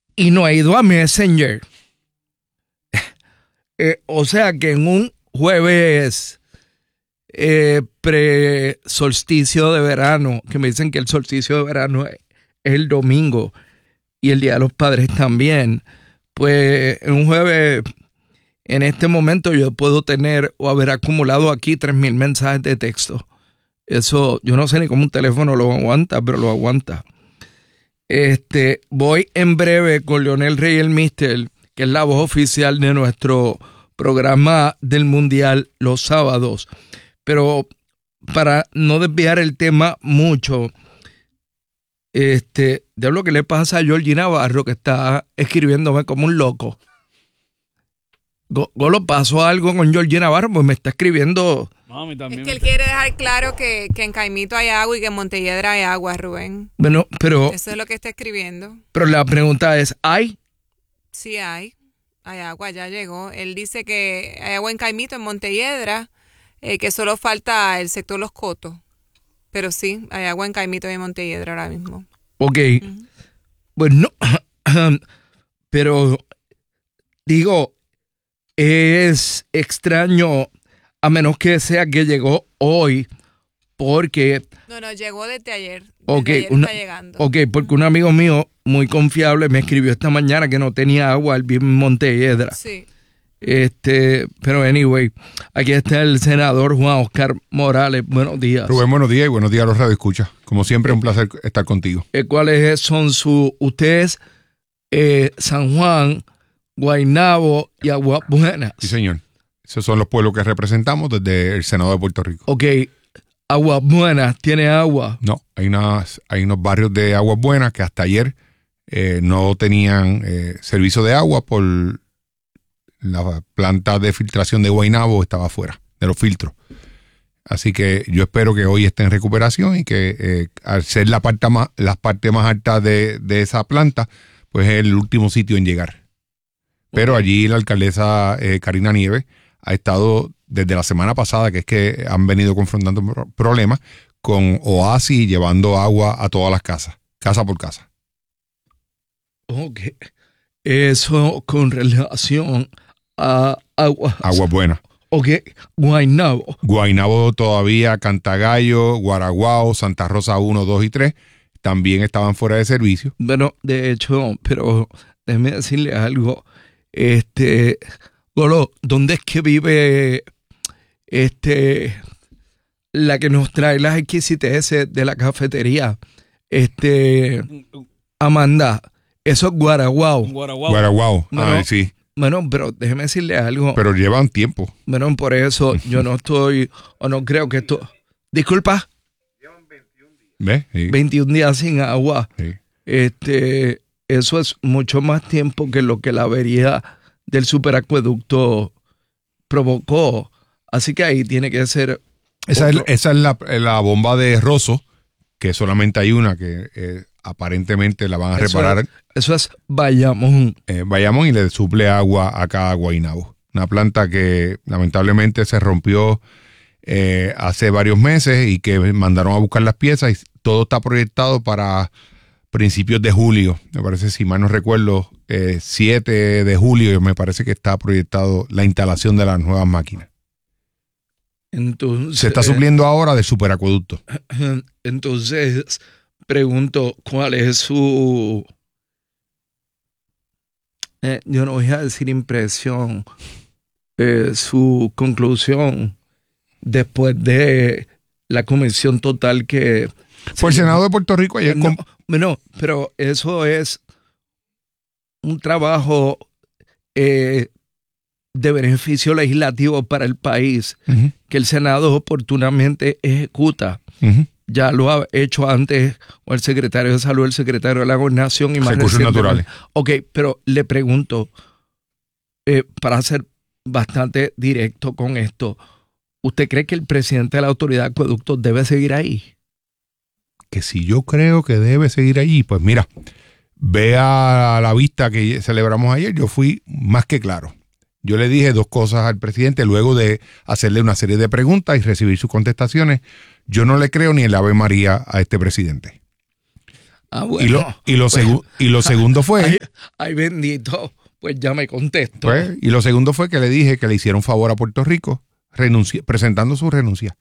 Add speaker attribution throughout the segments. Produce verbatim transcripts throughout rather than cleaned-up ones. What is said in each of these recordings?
Speaker 1: y no ha ido a Messenger. eh, o sea que en un jueves eh, pre-solsticio de verano, que me dicen que el solsticio de verano es, es el domingo y el Día de los Padres también, pues en un jueves, en este momento yo puedo tener o haber acumulado aquí tres mil mensajes de texto. Eso, yo no sé ni cómo un teléfono lo aguanta, pero lo aguanta. Este, voy en breve con Leonel Rey, el Mister, que es la voz oficial de nuestro programa del Mundial los sábados. Pero para no desviar el tema mucho, este, de lo que le pasa a Georgie Navarro, que está escribiéndome como un loco. Golo, pasó algo con Georgie Navarro, pues me está escribiendo.
Speaker 2: Mami, también
Speaker 3: es que él quiere dejar claro que, que en Caimito hay agua y que en Montelledra hay agua, Rubén.
Speaker 1: Bueno, pero.
Speaker 3: Eso es lo que está escribiendo.
Speaker 1: Pero la pregunta es, ¿hay?
Speaker 3: Sí hay. Hay agua, ya llegó. Él dice que hay agua en Caimito, en Montelledra, eh, que solo falta el sector Los Cotos. Pero sí, hay agua en Caimito y en Montelledra ahora mismo.
Speaker 1: Ok. Uh-huh. Pues no. Pero, digo, es extraño, a menos que sea que llegó hoy, porque...
Speaker 3: No, no, llegó desde ayer. Desde
Speaker 1: okay,
Speaker 3: ayer
Speaker 1: una,
Speaker 3: está llegando.
Speaker 1: Ok, porque un amigo mío muy confiable me escribió esta mañana que no tenía agua al bien Montelledra.
Speaker 3: Sí.
Speaker 1: Este, pero anyway, aquí está el senador Juan Oscar Morales. Buenos días.
Speaker 4: Rubén, buenos días y buenos días a los radioescuchas. Como siempre, un placer estar contigo.
Speaker 1: ¿Cuáles son sus, ustedes, eh, San Juan, Guaynabo y Aguas Buenas?
Speaker 4: Sí, señor. Esos son los pueblos que representamos desde el Senado de Puerto Rico.
Speaker 1: Ok, Aguas Buenas, ¿tiene agua?
Speaker 4: No, hay, unas, hay unos barrios de Aguas Buenas que hasta ayer eh, no tenían eh, servicio de agua por la planta de filtración de Guaynabo estaba fuera de los filtros. Así que yo espero que hoy esté en recuperación y que eh, al ser la parte más, la parte más alta de, de esa planta, pues es el último sitio en llegar. Pero okay. Allí la alcaldesa eh, Karina Nieves ha estado desde la semana pasada, que es que han venido confrontando problemas con Oasis llevando agua a todas las casas, casa por casa.
Speaker 1: Ok. Eso con relación a agua.
Speaker 4: Agua buena.
Speaker 1: Ok. Guaynabo.
Speaker 4: Guaynabo todavía, Cantagallo, Guaraguao, Santa Rosa uno, dos y tres también estaban fuera de servicio.
Speaker 1: Bueno, de hecho, pero déjeme decirle algo. Este, Golo, ¿dónde es que vive este la que nos trae las exquisiteces de la cafetería? Este, Amanda, eso es Guaraguao.
Speaker 4: Guaraguao. Guaraguao,
Speaker 1: bueno,
Speaker 4: ah, sí.
Speaker 1: Bueno, pero déjeme decirle algo.
Speaker 4: Pero llevan tiempo.
Speaker 1: Bueno, por eso yo no estoy, o no creo que esto... Disculpa.
Speaker 4: Llevan veintiún días. ¿Ves? Sí.
Speaker 1: veintiún días sin agua.
Speaker 4: Sí.
Speaker 1: Este, eso es mucho más tiempo que lo que la avería del superacueducto provocó. Así que ahí tiene que ser...
Speaker 4: Esa es, esa es la, la bomba de Rosso, que solamente hay una que eh, aparentemente la van a
Speaker 1: eso
Speaker 4: reparar.
Speaker 1: Es, eso es Bayamón.
Speaker 4: Eh, Bayamón y le suple agua acá a Guaynabo. Una planta que lamentablemente se rompió eh, hace varios meses y que mandaron a buscar las piezas y todo está proyectado para principios de julio. Me parece, si mal no recuerdo, eh, siete de julio me parece que está proyectado la instalación de las nuevas máquinas.
Speaker 1: Entonces,
Speaker 4: se está supliendo ahora de superacueducto.
Speaker 1: Entonces, pregunto, ¿cuál es su... Eh, yo no voy a decir impresión, eh, su conclusión después de la comisión total que...
Speaker 4: Fue el Senado de Puerto Rico ayer.
Speaker 1: No, no, pero eso es un trabajo eh, de beneficio legislativo para el país, uh-huh. que el Senado oportunamente ejecuta.
Speaker 4: Uh-huh.
Speaker 1: Ya lo ha hecho antes o el secretario de Salud, el secretario de la Gobernación y más
Speaker 4: recursos naturales.
Speaker 1: Ok, pero le pregunto, eh, para ser bastante directo con esto, ¿usted cree que el presidente de la Autoridad de Acueductos debe seguir ahí?
Speaker 4: Que si yo creo que debe seguir allí, pues mira, vea la vista que celebramos ayer, yo fui más que claro. Yo le dije dos cosas al presidente luego de hacerle una serie de preguntas y recibir sus contestaciones. Yo no le creo ni el Ave María a este presidente.
Speaker 1: Ah, bueno.
Speaker 4: Y lo, y lo,
Speaker 1: Pues,
Speaker 4: segu- y lo segundo fue...
Speaker 1: Ay, ay, bendito, pues ya me contestó.
Speaker 4: Pues, y lo segundo fue que le dije que le hiciera un favor a Puerto Rico renunci- presentando su renuncia.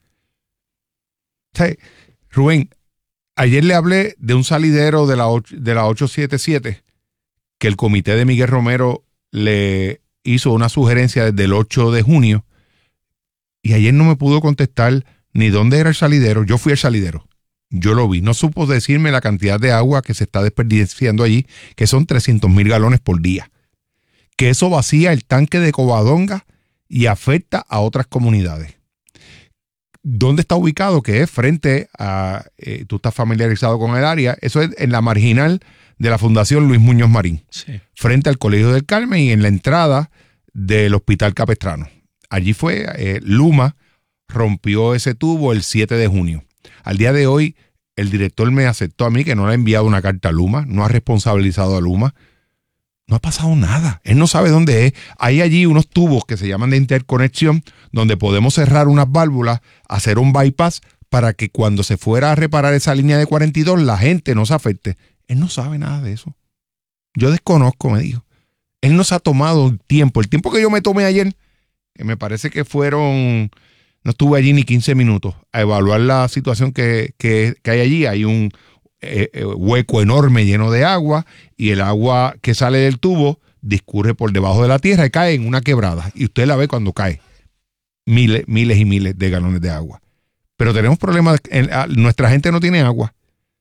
Speaker 4: O sea, Rubén, ayer le hablé de un salidero de la, och- de la ocho setenta y siete que el comité de Miguel Romero le hizo una sugerencia desde el ocho de junio y ayer no me pudo contestar ni dónde era el salidero. Yo fui al salidero. Yo lo vi. No supo decirme la cantidad de agua que se está desperdiciando allí, que son trescientos mil galones por día. Que eso vacía el tanque de Covadonga y afecta a otras comunidades. ¿Dónde está ubicado? Que es frente a, eh, tú estás familiarizado con el área, eso es en la marginal de la Fundación Luis Muñoz Marín,
Speaker 1: Sí.
Speaker 4: frente al Colegio del Carmen y en la entrada del Hospital Capestrano. Allí fue, eh, Luma rompió ese tubo el siete de junio. Al día de hoy, el director me aceptó a mí que no le ha enviado una carta a Luma, no ha responsabilizado a Luma. No ha pasado nada. Él no sabe dónde es. Hay allí unos tubos que se llaman de interconexión donde podemos cerrar unas válvulas, hacer un bypass para que cuando se fuera a reparar esa línea de cuarenta y dos la gente no se afecte. Él no sabe nada de eso. Yo desconozco, me dijo. Él no se ha tomado el tiempo. El tiempo que yo me tomé ayer, que me parece que fueron, no estuve allí ni quince minutos, a evaluar la situación que, que, que hay allí. Hay un eh, eh, hueco enorme lleno de agua y el agua que sale del tubo discurre por debajo de la tierra y cae en una quebrada. Y usted la ve cuando cae. Miles, miles y miles de galones de agua. Pero tenemos problemas. En, nuestra gente no tiene agua.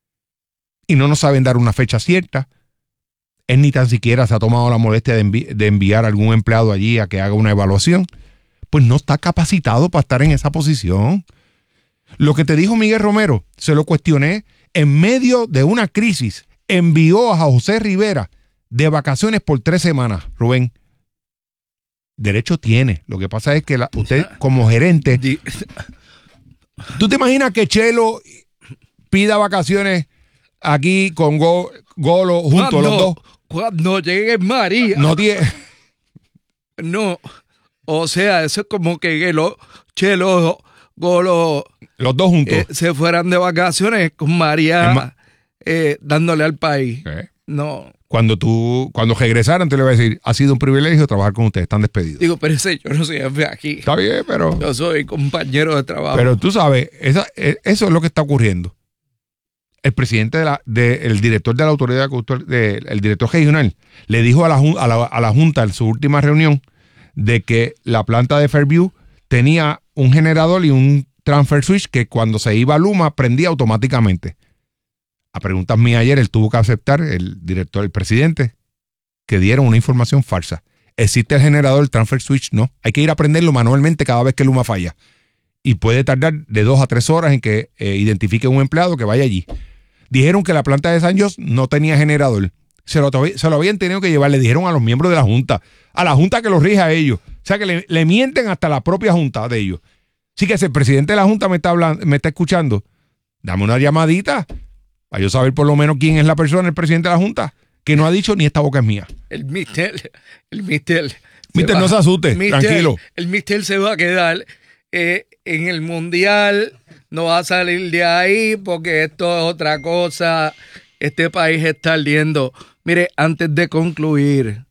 Speaker 4: Y no nos saben dar una fecha cierta. Él ni tan siquiera se ha tomado la molestia de, envi- de enviar a algún empleado allí a que haga una evaluación. Pues no está capacitado para estar en esa posición. Lo que te dijo Miguel Romero, se lo cuestioné, en medio de una crisis, envió a José Rivera de vacaciones por tres semanas, Rubén. Derecho tiene. Lo que pasa es que la, usted como gerente,
Speaker 1: Di-
Speaker 4: ¿tú te imaginas que Chelo pida vacaciones aquí con Go- Golo juntos los dos?
Speaker 1: Cuando llegue María.
Speaker 4: No tiene...
Speaker 1: No. O sea, eso es como que Gelo, Chelo, Golo
Speaker 4: Los dos juntos.
Speaker 1: eh, se fueran de vacaciones con María
Speaker 4: Es más-
Speaker 1: eh, dándole al país.
Speaker 4: ¿Eh?
Speaker 1: No.
Speaker 4: Cuando tú, cuando regresaran, te le voy a decir, ha sido un privilegio trabajar con ustedes, están despedidos.
Speaker 1: Digo, pero ese yo no soy jefe aquí.
Speaker 4: Está bien, pero...
Speaker 1: Yo soy compañero de trabajo.
Speaker 4: Pero tú sabes, esa, eso es lo que está ocurriendo. El presidente, de la, de, el director de la autoridad, de, el director regional, le dijo a la, a, la, a la Junta en su última reunión de que la planta de Fairview tenía un generador y un transfer switch que cuando se iba a Luma prendía automáticamente. A preguntas mías ayer, él tuvo que aceptar, el director, el presidente, que dieron una información falsa. ¿Existe el generador, el transfer switch? No. Hay que ir a prenderlo manualmente cada vez que Luma falla. Y puede tardar de dos a tres horas en que eh, identifique un empleado que vaya allí. Dijeron que la planta de San José no tenía generador. Se lo, se lo habían tenido que llevar, le dijeron a los miembros de la Junta, a la Junta que los rige a ellos. O sea que le, le mienten hasta la propia Junta de ellos. Así que si el presidente de la Junta me está hablando, me está escuchando, dame una llamadita para yo saber por lo menos quién es la persona, el presidente de la Junta, que no ha dicho ni esta boca es mía.
Speaker 1: El mister, el mister.
Speaker 4: Mister,
Speaker 1: va-
Speaker 4: no se asuste,
Speaker 1: mister,
Speaker 4: tranquilo.
Speaker 1: El mister se va a quedar eh, en el mundial, no va a salir de ahí porque esto es otra cosa. Este país está ardiendo. Mire, antes de concluir,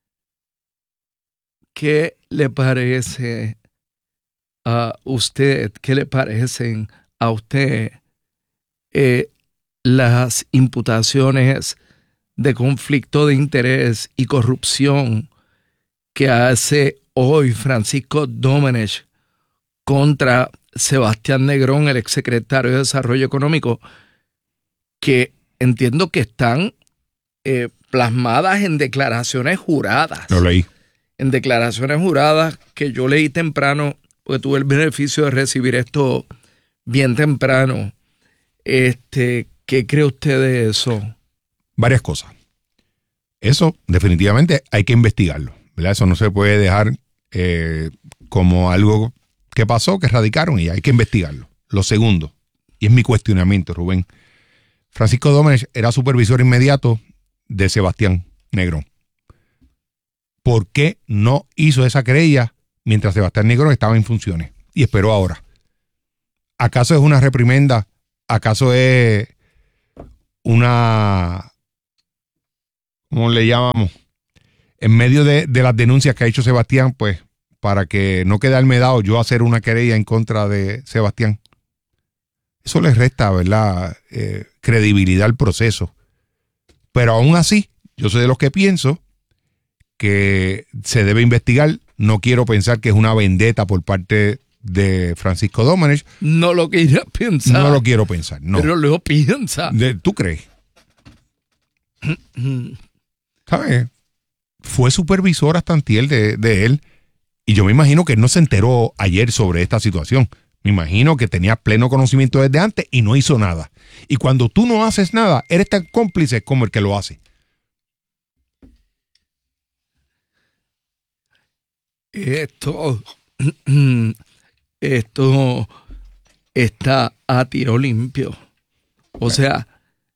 Speaker 1: ¿qué le parece a usted? ¿Qué le parecen a usted eh, las imputaciones de conflicto de interés y corrupción que hace hoy Francisco Domenech contra Sebastián Negrón, el exsecretario de Desarrollo Económico, que entiendo que están eh, plasmadas en declaraciones juradas?
Speaker 4: Lo leí.
Speaker 1: En declaraciones juradas que yo leí temprano, porque tuve el beneficio de recibir esto bien temprano. Este, ¿qué cree usted de eso?
Speaker 4: Varias cosas. Eso definitivamente hay que investigarlo, ¿verdad? Eso no se puede dejar eh, como algo que pasó, que radicaron y hay que investigarlo. Lo segundo, y es mi cuestionamiento, Rubén, Francisco Domenech era supervisor inmediato de Sebastián Negrón. ¿Por qué no hizo esa querella mientras Sebastián Negrón estaba en funciones? Y esperó ahora. ¿Acaso es una reprimenda? ¿Acaso es una, ¿cómo le llamamos? En medio de, de las denuncias que ha hecho Sebastián, pues, para que no quedarme dado yo hacer una querella en contra de Sebastián. Eso le resta, ¿verdad?, eh, credibilidad al proceso. Pero aún así, yo soy de los que pienso que se debe investigar. No quiero pensar que es una vendetta por parte de Francisco Domenech.
Speaker 1: No lo quieras pensar.
Speaker 4: No lo quiero pensar, no.
Speaker 1: Pero lo piensa.
Speaker 4: De, ¿Tú crees? ¿Sabes? Fue supervisor hasta antier de, de él. Y yo me imagino que él no se enteró ayer sobre esta situación. Me imagino que tenía pleno conocimiento desde antes y no hizo nada. Y cuando tú no haces nada, eres tan cómplice como el que lo hace.
Speaker 1: Esto, esto está a tiro limpio. O sea,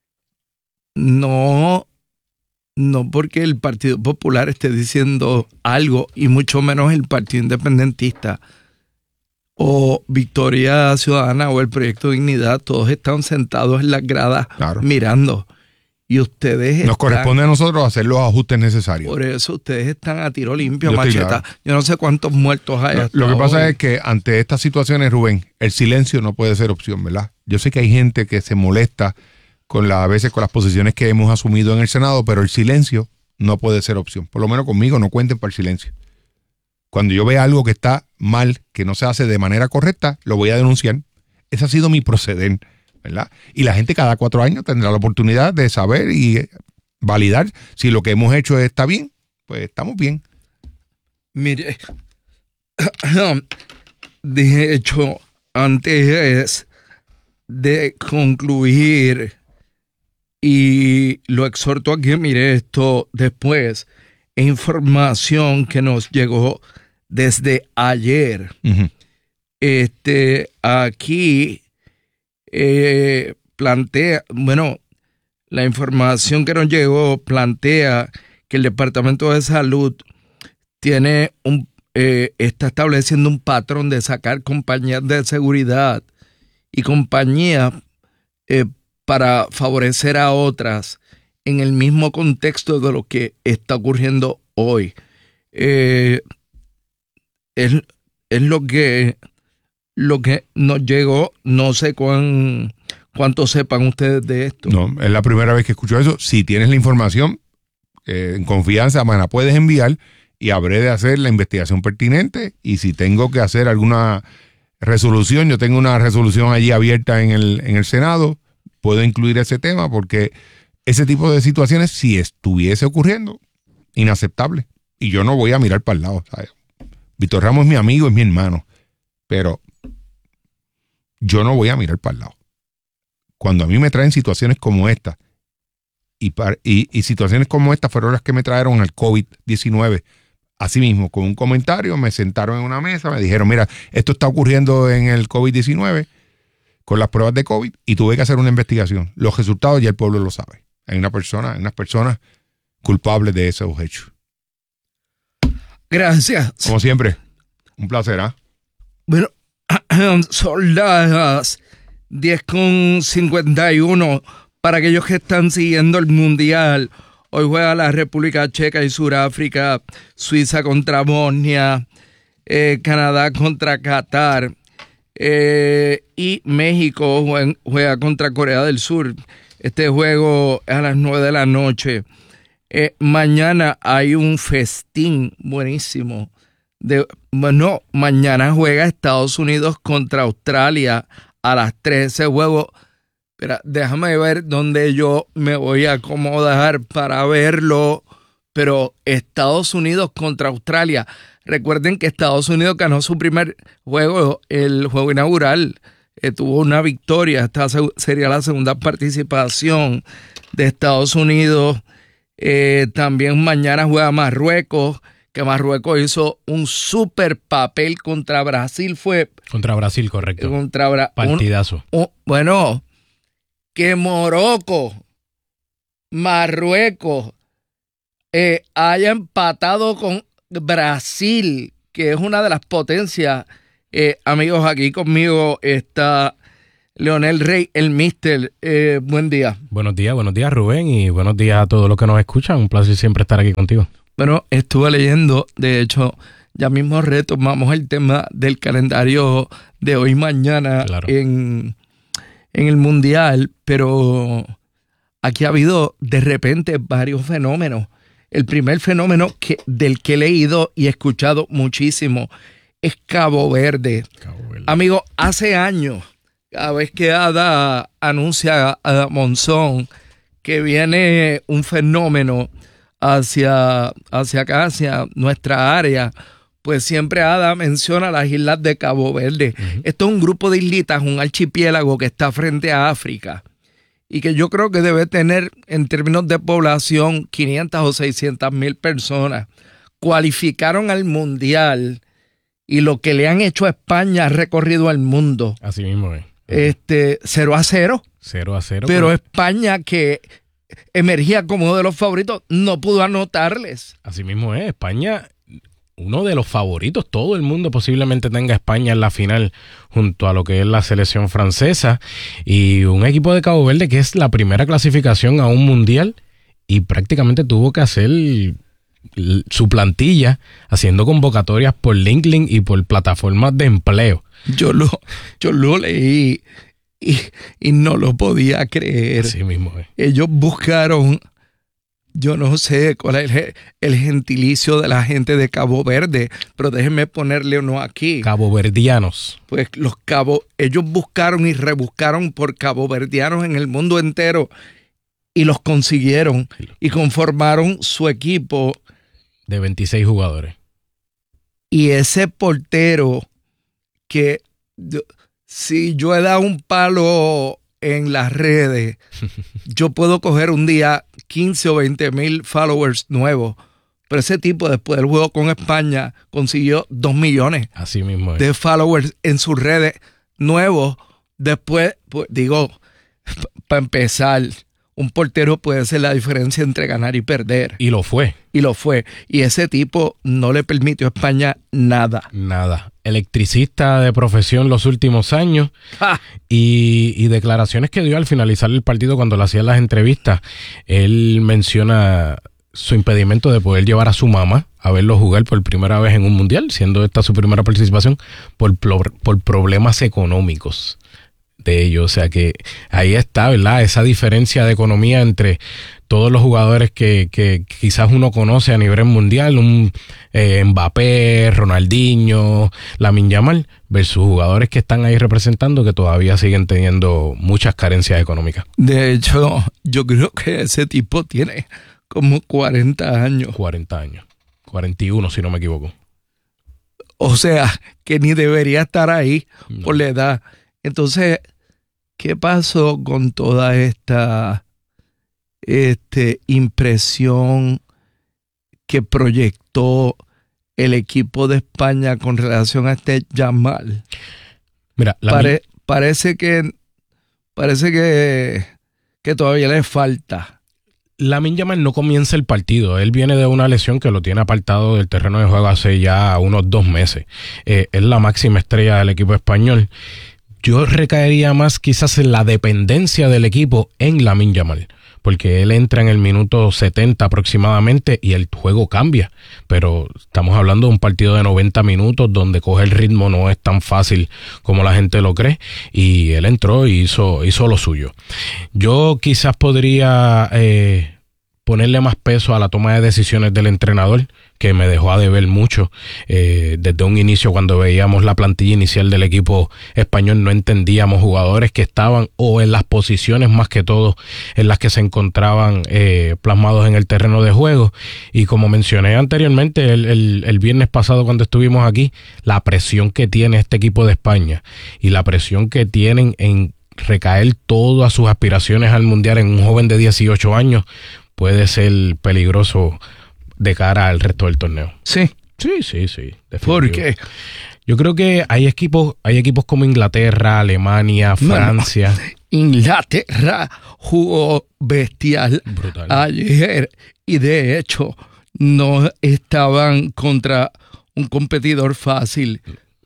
Speaker 1: no, no porque el Partido Popular esté diciendo algo, y mucho menos el Partido Independentista o Victoria Ciudadana o el Proyecto Dignidad, todos están sentados en las gradas, claro, mirando. Y ustedes
Speaker 4: Nos están, corresponde a nosotros hacer los ajustes necesarios.
Speaker 1: Por eso ustedes están a tiro limpio,
Speaker 4: Yo
Speaker 1: Macheta.
Speaker 4: Claro.
Speaker 1: Yo no sé cuántos muertos hay.
Speaker 4: Lo, lo que pasa hoy. es que ante estas situaciones, Rubén, el silencio no puede ser opción, ¿verdad? Yo sé que hay gente que se molesta con la, a veces con las posiciones que hemos asumido en el Senado, pero el silencio no puede ser opción. Por lo menos conmigo no cuenten para el silencio. Cuando yo vea algo que está mal, que no se hace de manera correcta, lo voy a denunciar. Ese ha sido mi proceder, ¿verdad? Y la gente cada cuatro años tendrá la oportunidad de saber y validar si lo que hemos hecho está bien, pues estamos bien.
Speaker 1: Mire, de hecho, antes de concluir, y lo exhorto a que mire esto después, información que nos llegó desde ayer.
Speaker 4: Uh-huh.
Speaker 1: Este, aquí eh, plantea, bueno, la información que nos llegó plantea que el Departamento de Salud tiene un, eh, está estableciendo un patrón de sacar compañías de seguridad y compañías eh, para favorecer a otras en el mismo contexto de lo que está ocurriendo hoy. Eh, es, es lo que lo que nos llegó. No sé cuán, cuánto sepan ustedes de esto.
Speaker 4: No, es la primera vez que escucho eso. Si tienes la información eh, en confianza, me la puedes enviar y habré de hacer la investigación pertinente. Y si tengo que hacer alguna resolución, yo tengo una resolución allí abierta en el, en el Senado, puedo incluir ese tema porque ese tipo de situaciones, si estuviese ocurriendo, inaceptable. Y yo no voy a mirar para el lado, ¿sabes? Víctor Ramos es mi amigo, es mi hermano, pero yo no voy a mirar para el lado. Cuando a mí me traen situaciones como esta, y, y, y situaciones como esta fueron las que me trajeron al COVID diecinueve, así mismo, con un comentario, me sentaron en una mesa, me dijeron, mira, esto está ocurriendo en el COVID diecinueve, con las pruebas de COVID, y tuve que hacer una investigación. Los resultados ya el pueblo lo sabe. Hay una persona, hay unas personas culpables de esos hechos.
Speaker 1: Gracias.
Speaker 4: Como siempre, un placer, ¿ah? ¿eh?
Speaker 1: Bueno, son las diez con cincuenta y uno. Para aquellos que están siguiendo el Mundial, hoy juega la República Checa y Sudáfrica, Suiza contra Bosnia, eh, Canadá contra Qatar, eh, y México juega, juega contra Corea del Sur. Este juego es a las nueve de la noche. Eh, mañana hay un festín buenísimo. De, bueno, mañana juega Estados Unidos contra Australia a las trece. Juego, espera, déjame ver dónde yo me voy a acomodar para verlo. Pero Estados Unidos contra Australia. Recuerden que Estados Unidos ganó su primer juego, el juego inaugural. Eh, tuvo una victoria. Esta sería la segunda participación de Estados Unidos. Eh, también mañana juega Marruecos, que Marruecos hizo un super papel contra Brasil. Fue
Speaker 2: contra Brasil, correcto.
Speaker 1: Contra Bra-
Speaker 2: Partidazo.
Speaker 1: Un, un, bueno, que Morocco, Marruecos eh, haya empatado con Brasil, que es una de las potencias. Eh, amigos, aquí conmigo está Leonel Rey, el Mister. Eh, buen día.
Speaker 2: Buenos días, buenos días Rubén y buenos días a todos los que nos escuchan. Un placer siempre estar aquí contigo.
Speaker 1: Bueno, estuve leyendo, de hecho, ya mismo retomamos el tema del calendario de hoy y mañana
Speaker 2: Claro.
Speaker 1: en, en el Mundial, pero aquí ha habido de repente varios fenómenos. El primer fenómeno que, del que he leído y escuchado muchísimo es Cabo Verde.
Speaker 2: Cabo Verde.
Speaker 1: Amigo, hace años, cada vez que Ada anuncia a Monzón que viene un fenómeno hacia, hacia acá, hacia nuestra área, pues siempre Ada menciona las islas de Cabo Verde. Uh-huh. Esto es un grupo de islitas, un archipiélago que está frente a África y que yo creo que debe tener, en términos de población, quinientas o seiscientas mil personas. Cualificaron al Mundial y lo que le han hecho a España ha recorrido el mundo.
Speaker 2: Así mismo es.
Speaker 1: Este, cero a cero.
Speaker 2: Cero a cero.
Speaker 1: Pero
Speaker 2: con...
Speaker 1: España, que emergía como uno de los favoritos, no pudo anotarles.
Speaker 2: Así mismo es. España, uno de los favoritos. Todo el mundo posiblemente tenga a España en la final junto a lo que es la selección francesa. Y un equipo de Cabo Verde que es la primera clasificación a un mundial y prácticamente tuvo que hacer su plantilla haciendo convocatorias por LinkedIn y por plataformas de empleo.
Speaker 1: Yo lo, yo lo leí y, y no lo podía creer.
Speaker 2: Así mismo es.
Speaker 1: Ellos buscaron, yo no sé cuál es el, el gentilicio de la gente de Cabo Verde, pero déjenme ponerle uno aquí.
Speaker 2: Caboverdianos.
Speaker 1: Pues los cabo, ellos buscaron y rebuscaron por caboverdianos en el mundo entero y los consiguieron y conformaron su equipo.
Speaker 2: De veintiséis jugadores.
Speaker 1: Y ese portero que yo, si yo he dado un palo en las redes, yo puedo coger un día quince o veinte mil followers nuevos. Pero ese tipo después del juego con España consiguió dos millones
Speaker 2: Así mismo es.
Speaker 1: de followers en sus redes nuevos. Después, pues, digo, p- para empezar, un portero puede ser la diferencia entre ganar y perder.
Speaker 2: Y lo fue.
Speaker 1: Y lo fue. Y ese tipo no le permitió a España nada.
Speaker 2: Nada. Electricista de profesión los últimos años
Speaker 1: ¡Ja!
Speaker 2: y, y declaraciones que dio al finalizar el partido cuando le hacían las entrevistas. Él menciona su impedimento de poder llevar a su mamá a verlo jugar por primera vez en un mundial, siendo esta su primera participación, por, por problemas económicos de ellos. O sea que ahí está, ¿verdad? Esa diferencia de economía entre todos los jugadores que, que quizás uno conoce a nivel mundial, un eh, Mbappé, Ronaldinho, Lamine Yamal, versus jugadores que están ahí representando que todavía siguen teniendo muchas carencias económicas.
Speaker 1: De hecho, yo creo que ese tipo tiene como cuarenta años.
Speaker 2: cuarenta años. cuarenta y uno, si no me equivoco.
Speaker 1: O sea, que ni debería estar ahí
Speaker 2: No.
Speaker 1: por la edad. Entonces, ¿qué pasó con toda esta este, impresión que proyectó el equipo de España con relación a este Yamal?
Speaker 2: Mira, la
Speaker 1: Pare, parece que parece que, que todavía le falta.
Speaker 2: Lamine Yamal no comienza el partido. Él viene de una lesión que lo tiene apartado del terreno de juego hace ya unos dos meses. Eh, es la máxima estrella del equipo español. Yo recaería más quizás en la dependencia del equipo en Lamine Yamal, porque él entra en el minuto setenta aproximadamente y el juego cambia, pero estamos hablando de un partido de noventa minutos donde coger el ritmo no es tan fácil como la gente lo cree, y él entró y hizo, hizo lo suyo. Yo quizás podría eh, ponerle más peso a la toma de decisiones del entrenador, que me dejó a deber mucho. Eh, desde un inicio, cuando veíamos la plantilla inicial del equipo español, no entendíamos jugadores que estaban o en las posiciones más que todo en las que se encontraban eh, plasmados en el terreno de juego. Y como mencioné anteriormente el, el, el viernes pasado cuando estuvimos aquí, la presión que tiene este equipo de España y la presión que tienen en recaer todas sus aspiraciones al mundial en un joven de dieciocho años puede ser peligroso de cara al resto del torneo.
Speaker 1: Sí.
Speaker 2: Sí, sí, sí.
Speaker 1: ¿Por qué?
Speaker 2: Yo creo que hay equipos, hay equipos como Inglaterra, Alemania, Francia.
Speaker 1: No, no. Inglaterra jugó bestial
Speaker 2: Brutal.
Speaker 1: ayer y de hecho no estaban contra un competidor fácil.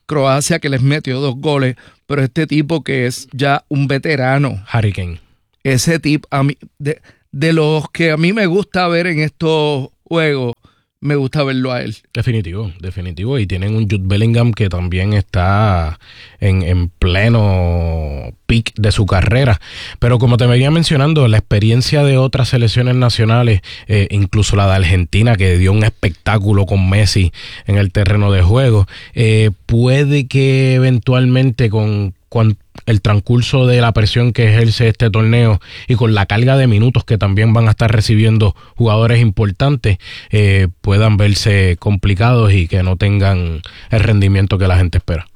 Speaker 1: Croacia, que les metió dos goles, pero este tipo que es ya un veterano.
Speaker 2: Harry Kane.
Speaker 1: Ese tipo, a mí, de, de los que a mí me gusta ver en estos juegos, me gusta verlo a él.
Speaker 2: Definitivo, definitivo. Y tienen un Jude Bellingham que también está en, en pleno peak de su carrera. Pero como te venía mencionando, la experiencia de otras selecciones nacionales, eh, incluso la de Argentina, que dio un espectáculo con Messi en el terreno de juego, eh, puede que eventualmente con... con el transcurso de la presión que ejerce este torneo y con la carga de minutos que también van a estar recibiendo jugadores importantes, eh, puedan verse complicados y que no tengan el rendimiento que la gente espera.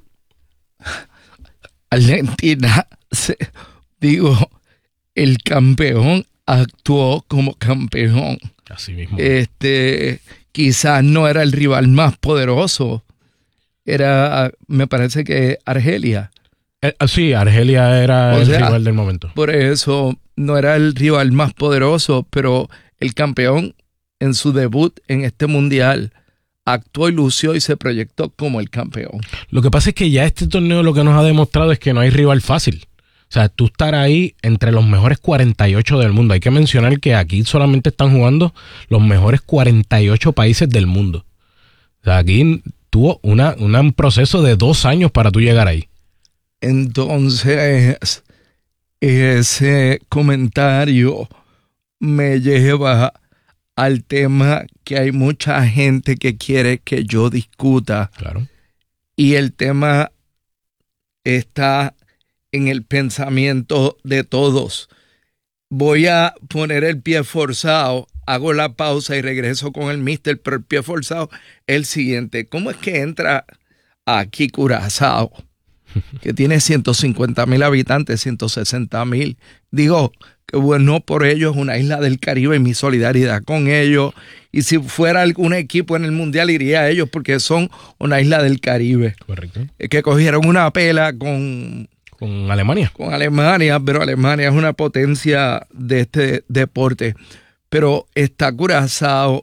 Speaker 1: Argentina, se, digo, el campeón actuó como campeón.
Speaker 2: Así mismo.
Speaker 1: Este, quizás no era el rival más poderoso, era, me parece que Argelia.
Speaker 2: Eh, sí, Argelia era
Speaker 1: o
Speaker 2: el
Speaker 1: sea,
Speaker 2: rival del momento.
Speaker 1: Por eso no era el rival más poderoso, pero el campeón en su debut en este mundial actuó y lució y se proyectó como el campeón.
Speaker 2: Lo que pasa es que ya este torneo lo que nos ha demostrado es que no hay rival fácil. O sea, tú estar ahí entre los mejores cuarenta y ocho del mundo. Hay que mencionar que aquí solamente están jugando los mejores cuarenta y ocho países del mundo. O sea, aquí tuvo una, una, un proceso de dos años para tú llegar ahí.
Speaker 1: Entonces, ese comentario me lleva al tema que hay mucha gente que quiere que yo discuta.
Speaker 2: Claro.
Speaker 1: Y el tema está en el pensamiento de todos. Voy a poner el pie forzado, hago la pausa y regreso con el mister, pero el pie forzado es el siguiente. ¿Cómo es que entra aquí Curazao, que tiene ciento cincuenta mil habitantes, ciento sesenta mil? Digo, que bueno por ellos, una isla del Caribe, y mi solidaridad con ellos. Y si fuera algún equipo en el Mundial, iría a ellos porque son una isla del Caribe.
Speaker 2: Correcto.
Speaker 1: Que cogieron una pela con...
Speaker 2: Con Alemania.
Speaker 1: Con Alemania, pero Alemania es una potencia de este deporte. Pero está Curazao,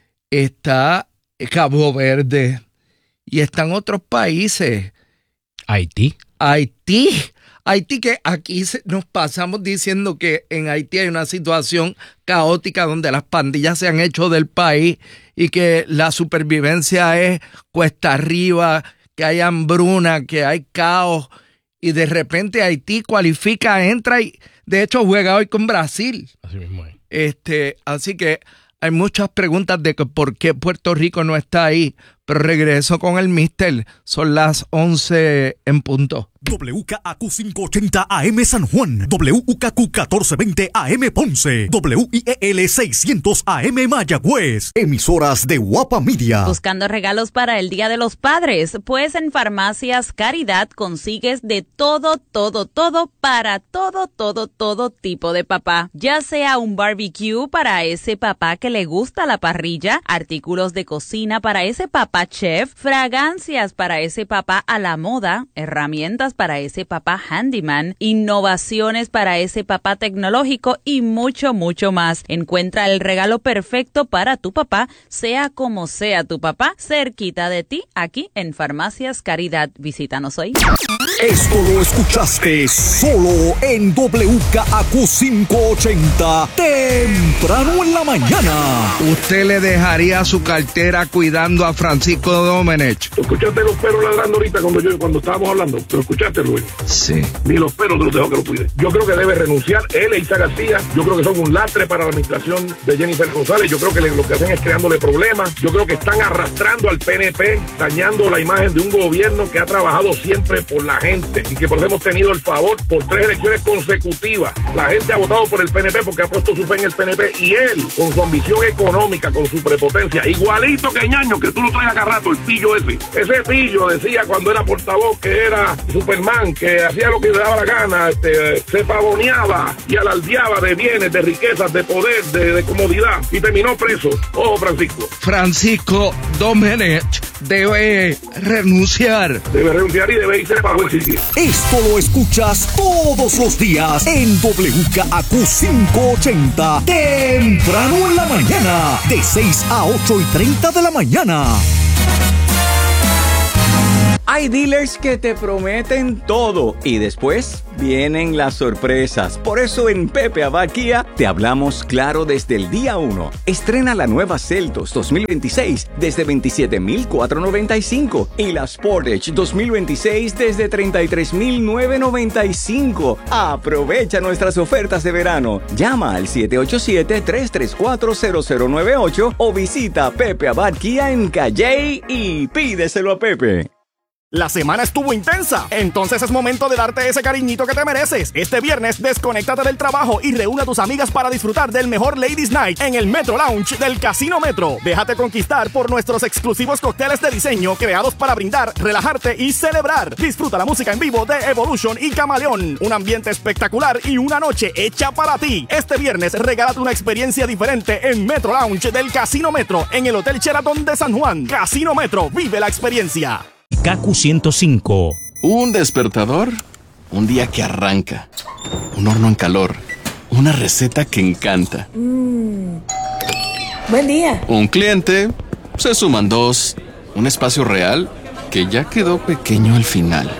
Speaker 1: está Cabo Verde y están otros países.
Speaker 2: Haití.
Speaker 1: Haití. Haití, que aquí nos pasamos diciendo que en Haití hay una situación caótica donde las pandillas se han hecho del país y que la supervivencia es cuesta arriba, que hay hambruna, que hay caos, y de repente Haití cualifica, entra y de hecho juega hoy con Brasil.
Speaker 2: Así mismo es.
Speaker 1: Este, así que hay muchas preguntas de que por qué Puerto Rico no está ahí, pero regreso con el mister. Son las once en punto.
Speaker 5: W K A Q quinientos ochenta A M San Juan, W K Q catorce veinte A M Ponce, W I E L seiscientos A M Mayagüez. Emisoras de Guapa Media.
Speaker 6: Buscando regalos para el Día de los Padres, pues en Farmacias Caridad consigues de todo, todo, todo para todo, todo, todo tipo de papá. Ya sea un barbecue para ese papá que le gusta la parrilla, artículos de cocina para ese papá chef, fragancias para ese papá a la moda, herramientas para ese papá handyman, innovaciones para ese papá tecnológico y mucho, mucho más. Encuentra el regalo perfecto para tu papá, sea como sea tu papá, cerquita de ti, aquí en Farmacias Caridad. Visítanos hoy.
Speaker 5: Esto lo escuchaste solo en W K A Q quinientos ochenta, temprano en la mañana.
Speaker 1: ¿Usted le dejaría su cartera cuidando a Francisco Domenech?
Speaker 7: ¿Tú escuchaste los perros ladrando ahorita cuando yo cuando estábamos hablando? ¿Lo escuchaste, Luis?
Speaker 1: Sí.
Speaker 7: Ni los perros te los dejó que lo cuide. Yo creo que debe renunciar él e Isa García. Yo creo que son un lastre para la administración de Jennifer González. Yo creo que le, lo que hacen es creándole problemas. Yo creo que están arrastrando al P N P, dañando la imagen de un gobierno que ha trabajado siempre por la gente y que por eso hemos tenido el favor por tres elecciones consecutivas. La gente ha votado por el P N P porque ha puesto su fe en el P N P, y él, con su ambición económica, con su prepotencia, igualito que Ñaño, que tú lo traes acá rato, el pillo ese. Ese pillo decía cuando era portavoz que era Superman, que hacía lo que le daba la gana, este, se pavoneaba y alardeaba de bienes, de riquezas, de poder, de, de comodidad, y terminó preso. Ojo, Francisco.
Speaker 1: Francisco Domenech debe renunciar.
Speaker 7: Debe renunciar y debe irse para buen sitio.
Speaker 5: Esto lo escuchas todos los días en W K A Q quinientos ochenta, temprano en la mañana, de seis a ocho y treinta de la mañana.
Speaker 8: Hay dealers que te prometen todo y después vienen las sorpresas. Por eso en Pepe Abad Kia te hablamos claro desde el día uno. Estrena la nueva Seltos dos mil veintiséis desde veintisiete mil cuatrocientos noventa y cinco y la Sportage dos mil veintiséis desde treinta y tres mil novecientos noventa y cinco. Aprovecha nuestras ofertas de verano. Llama al siete ocho siete, tres tres cuatro, cero cero nueve ocho o visita Pepe Abad Kia en Calle y pídeselo a Pepe.
Speaker 9: La semana estuvo intensa, entonces es momento de darte ese cariñito que te mereces. Este viernes, desconéctate del trabajo y reúne a tus amigas para disfrutar del mejor Ladies Night en el Metro Lounge del Casino Metro. Déjate conquistar por nuestros exclusivos cócteles de diseño creados para brindar, relajarte y celebrar. Disfruta la música en vivo de Evolution y Camaleón, un ambiente espectacular y una noche hecha para ti. Este viernes, regálate una experiencia diferente en Metro Lounge del Casino Metro en el Hotel Sheraton de San Juan. Casino Metro, vive la experiencia.
Speaker 5: K Q ciento cinco.
Speaker 10: Un despertador, un día que arranca, un horno en calor, una receta que encanta.
Speaker 11: Mm. Buen día.
Speaker 10: Un cliente, se suman dos, un espacio real que ya quedó pequeño al final.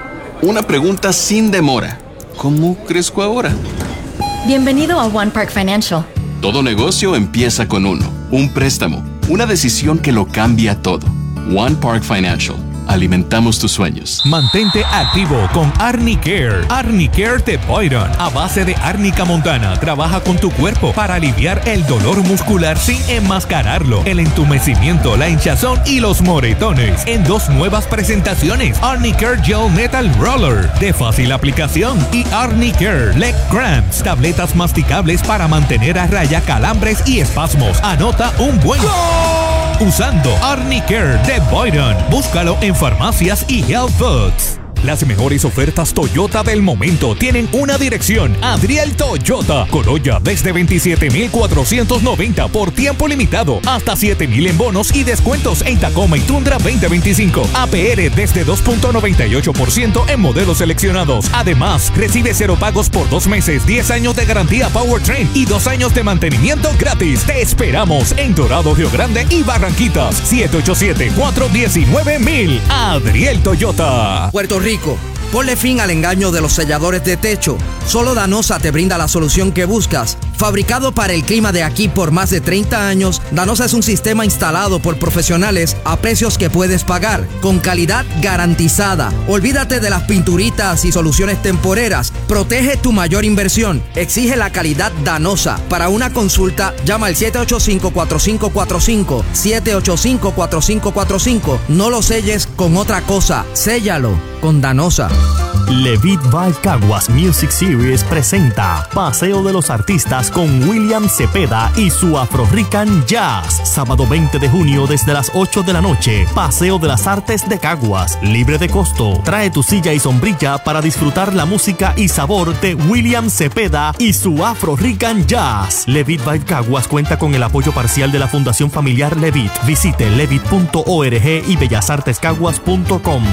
Speaker 10: Una pregunta sin demora, ¿cómo crezco ahora?
Speaker 11: Bienvenido a One Park Financial.
Speaker 10: Todo negocio empieza con uno, un préstamo, una decisión que lo cambia todo. One Park Financial. Alimentamos tus sueños.
Speaker 12: Mantente activo con Arnicare. Arnicare de Boyron. A base de árnica montana, trabaja con tu cuerpo para aliviar el dolor muscular sin enmascararlo, el entumecimiento, la hinchazón y los moretones. En dos nuevas presentaciones: Arnicare Gel Metal Roller, de fácil aplicación, y Arnicare Leg Cramps, tabletas masticables para mantener a raya calambres y espasmos. Anota un buen ¡Gol! Usando Arnicare de Boyron. Búscalo en farmacias y health foods. Las mejores ofertas Toyota del momento tienen una dirección: Adriel Toyota. Corolla desde veintisiete mil cuatrocientos noventa por tiempo limitado, hasta siete mil en bonos y descuentos en Tacoma y Tundra veinte veinticinco. A P R desde dos punto noventa y ocho por ciento en modelos seleccionados. Además, recibe cero pagos por dos meses, diez años de garantía Powertrain y dos años de mantenimiento gratis. Te esperamos en Dorado, Río Grande y Barranquitas. siete ocho siete, cuatro uno nueve, mil. Adriel Toyota.
Speaker 13: Puerto Rico. Ponle fin al engaño de los selladores de techo. Solo Danosa te brinda la solución que buscas. Fabricado para el clima de aquí por más de treinta años, Danosa es un sistema instalado por profesionales a precios que puedes pagar, con calidad garantizada. Olvídate de las pinturitas y soluciones temporeras. Protege tu mayor inversión. Exige la calidad Danosa. Para una consulta, llama al siete ocho cinco, cuatro cinco cuatro cinco, siete ocho cinco, cuatro cinco cuatro cinco. No lo selles con otra cosa. Séllalo con Danosa.
Speaker 5: Levit Vibe Caguas Music Series presenta Paseo de los Artistas con William Cepeda y su Afro Rican Jazz. Sábado veinte de junio desde las ocho de la noche. Paseo de las Artes de Caguas, libre de costo. Trae tu silla y sombrilla para disfrutar la música y sabor de William Cepeda y su Afro Rican Jazz. Levit Vibe Caguas cuenta con el apoyo parcial de la Fundación Familiar Levit. Visite levit punto org y bellas artes caguas punto com.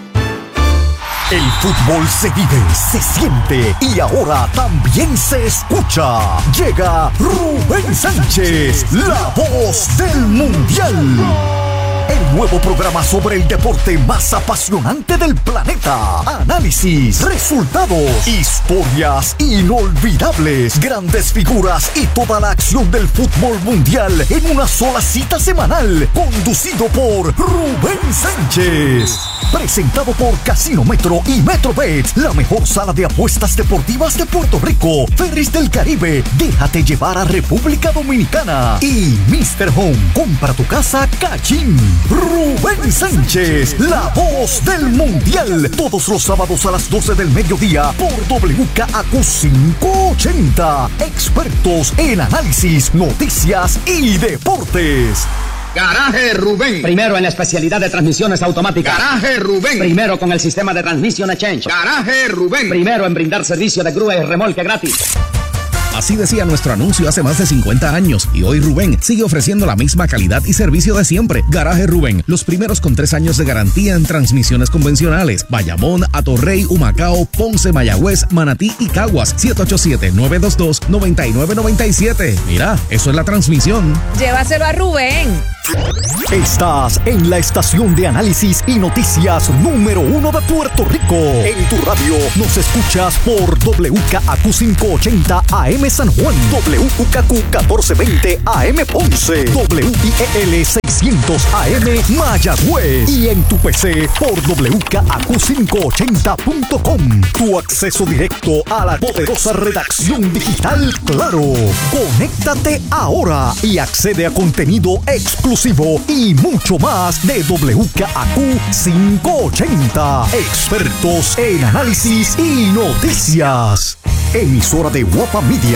Speaker 5: El fútbol se vive, se siente y ahora también se escucha. Llega Rubén Sánchez, la voz del Mundial. El nuevo programa sobre el deporte más apasionante del planeta. Análisis, resultados, historias inolvidables, grandes figuras y toda la acción del fútbol mundial en una sola cita semanal. Conducido por Rubén Sánchez. Presentado por Casino Metro y MetroBet, la mejor sala de apuestas deportivas de Puerto Rico. Ferris del Caribe, déjate llevar a República Dominicana. Y mister Home, compra tu casa Cachín. Rubén Sánchez, la voz del Mundial. Todos los sábados a las doce del mediodía por W K A Q quinientos ochenta. Expertos en análisis, noticias y deportes.
Speaker 14: Garaje Rubén. Primero en la especialidad de transmisiones automáticas. Garaje Rubén. Primero con el sistema de Transmission Exchange. Garaje Rubén. Primero en brindar servicio de grúa y remolque gratis.
Speaker 15: Así decía nuestro anuncio hace más de cincuenta años y hoy Rubén sigue ofreciendo la misma calidad y servicio de siempre. Garaje Rubén, los primeros con tres años de garantía en transmisiones convencionales. Bayamón, Atorrey, Humacao, Ponce, Mayagüez, Manatí y Caguas. siete ocho siete, nueve dos dos, nueve nueve nueve siete. Mira, eso es la transmisión.
Speaker 3: Llévaselo a Rubén.
Speaker 9: Estás en la estación de análisis y noticias número uno de Puerto Rico. En tu radio nos escuchas por W K A Q quinientos ochenta A M San Juan, W K A Q catorce veinte A M Ponce, W I E L seiscientos A M Mayagüez y en tu P C por W K A Q quinientos ochenta punto com. Tu acceso directo a la poderosa redacción digital Claro. Conéctate ahora y accede a contenido exclusivo y mucho más de W K A Q quinientos ochenta. Expertos en análisis y noticias. Emisora de Guapa Media.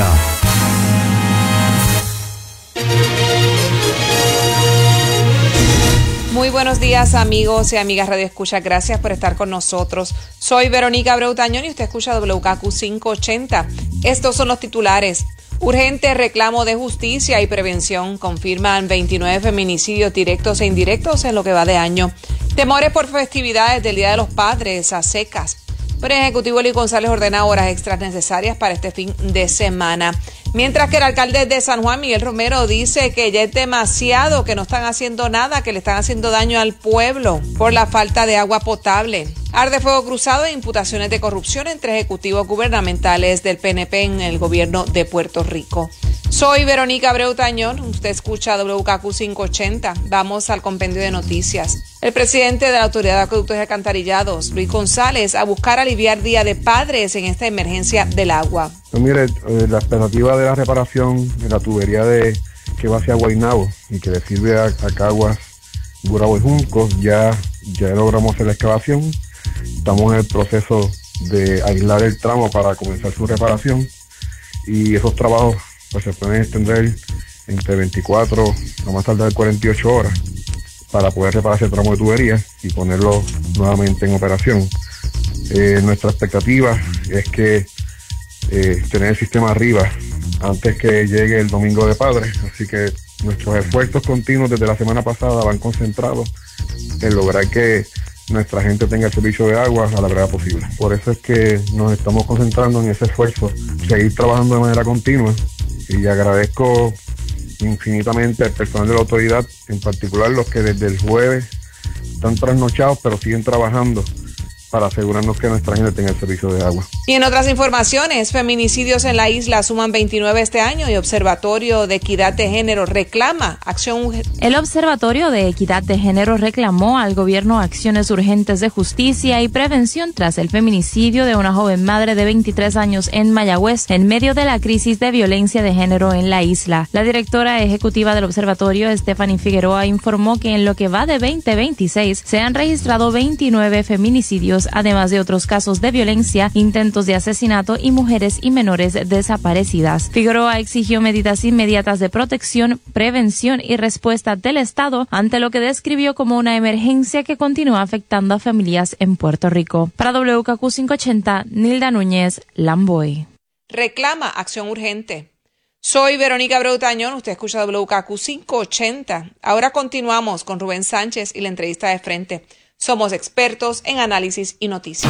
Speaker 3: Muy buenos días, amigos y amigas Radio Escucha. Gracias por estar con nosotros. Soy Verónica Abreu Tañón y usted escucha W K A Q quinientos ochenta. Estos son los titulares. Urgente reclamo de justicia y prevención. Confirman veintinueve feminicidios directos e indirectos en lo que va de año. Temores por festividades del Día de los Padres a secas. Pero el Ejecutivo Luis González ordena horas extras necesarias para este fin de semana. Mientras que el alcalde de San Juan, Miguel Romero, dice que ya es demasiado, que no están haciendo nada, que le están haciendo daño al pueblo por la falta de agua potable. Arde fuego cruzado e imputaciones de corrupción entre ejecutivos gubernamentales del P N P en el gobierno de Puerto Rico. Soy Verónica Abreu Tañón, usted escucha W K A Q quinientos ochenta. Vamos al compendio de noticias. El presidente de la Autoridad de Acueductos y Alcantarillados, Luis González, a buscar aliviar Día de Padres en esta emergencia del agua.
Speaker 16: Pues mire, eh, la expectativa de la reparación de la tubería de que va hacia Guaynabo y que le sirve a, a Caguas, Gurabo y Juncos, ya, ya logramos hacer la excavación. Estamos en el proceso de aislar el tramo para comenzar su reparación y esos trabajos pues se pueden extender entre veinticuatro, no más tardar cuarenta y ocho horas para poder reparar ese tramo de tubería y ponerlo nuevamente en operación. Eh, nuestra expectativa es que eh, tener el sistema arriba antes que llegue el Domingo de Padres, así que nuestros esfuerzos continuos desde la semana pasada van concentrados en lograr que nuestra gente tenga el servicio de agua a la brevedad posible. Por eso es que nos estamos concentrando en ese esfuerzo, seguir trabajando de manera continua, y agradezco infinitamente al personal de la autoridad, en particular los que desde el jueves están trasnochados pero siguen trabajando para asegurarnos que nuestra gente tenga el servicio de agua.
Speaker 3: Y en otras informaciones, feminicidios en la isla suman veintinueve este año y Observatorio de Equidad de Género reclama acción urgente.
Speaker 17: El Observatorio de Equidad de Género reclamó al gobierno acciones urgentes de justicia y prevención tras el feminicidio de una joven madre de veintitrés años en Mayagüez en medio de la crisis de violencia de género en la isla. La directora ejecutiva del observatorio, Stephanie Figueroa, informó que en lo que va de veinte veintiséis se han registrado veintinueve feminicidios, además de otros casos de violencia, intentos de asesinato y mujeres y menores desaparecidas. Figueroa exigió medidas inmediatas de protección, prevención y respuesta del Estado ante lo que describió como una emergencia que continúa afectando a familias en Puerto Rico. Para W K Q quinientos ochenta, Nilda Núñez, Lamboy.
Speaker 3: Reclama acción urgente. Soy Verónica Abreu Tañón, usted escucha W K Q quinientos ochenta. Ahora continuamos con Rubén Sánchez y la entrevista de frente. Somos expertos en análisis y noticias.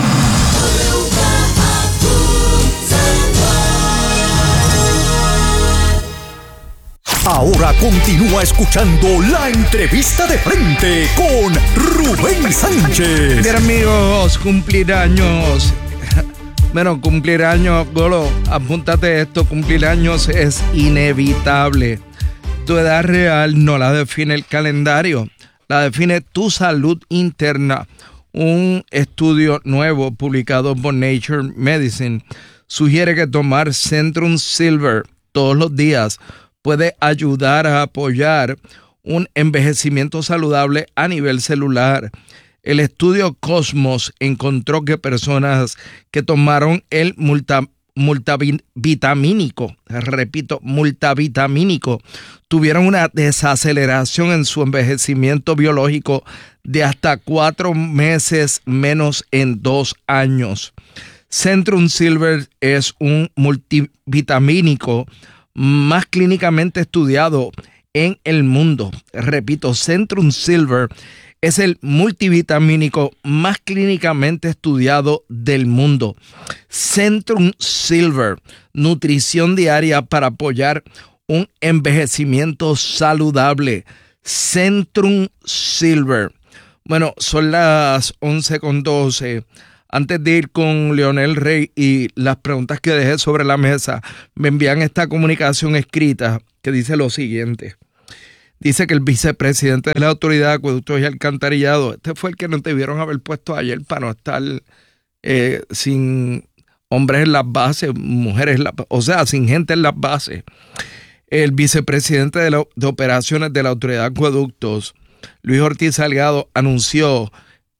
Speaker 9: Ahora continúa escuchando la entrevista de frente con Rubén Sánchez.
Speaker 1: Bien, amigos, cumplir años. Bueno, cumplir años, Golo, apúntate esto, cumplir años es inevitable. Tu edad real no la define el calendario, la define tu salud interna. Un estudio nuevo publicado por Nature Medicine sugiere que tomar Centrum Silver todos los días puede ayudar a apoyar un envejecimiento saludable a nivel celular. El estudio Cosmos encontró que personas que tomaron el multa, multivitamínico, repito, multivitamínico, tuvieron una desaceleración en su envejecimiento biológico de hasta cuatro meses menos en dos años. Centrum Silver es un multivitamínico más clínicamente estudiado en el mundo. Repito, Centrum Silver es el multivitamínico más clínicamente estudiado del mundo. Centrum Silver, nutrición diaria para apoyar un envejecimiento saludable. Centrum Silver. Bueno, son las once con doce. Antes de ir con Leonel Rey y las preguntas que dejé sobre la mesa, me envían esta comunicación escrita que dice lo siguiente. Dice que el vicepresidente de la Autoridad de Acueductos y Alcantarillado, este fue el que nos debieron haber puesto ayer para no estar eh, sin hombres en las bases, mujeres en las bases, o sea, sin gente en las bases. El vicepresidente de, la, de Operaciones de la Autoridad de Acueductos, Luis Ortiz Salgado, anunció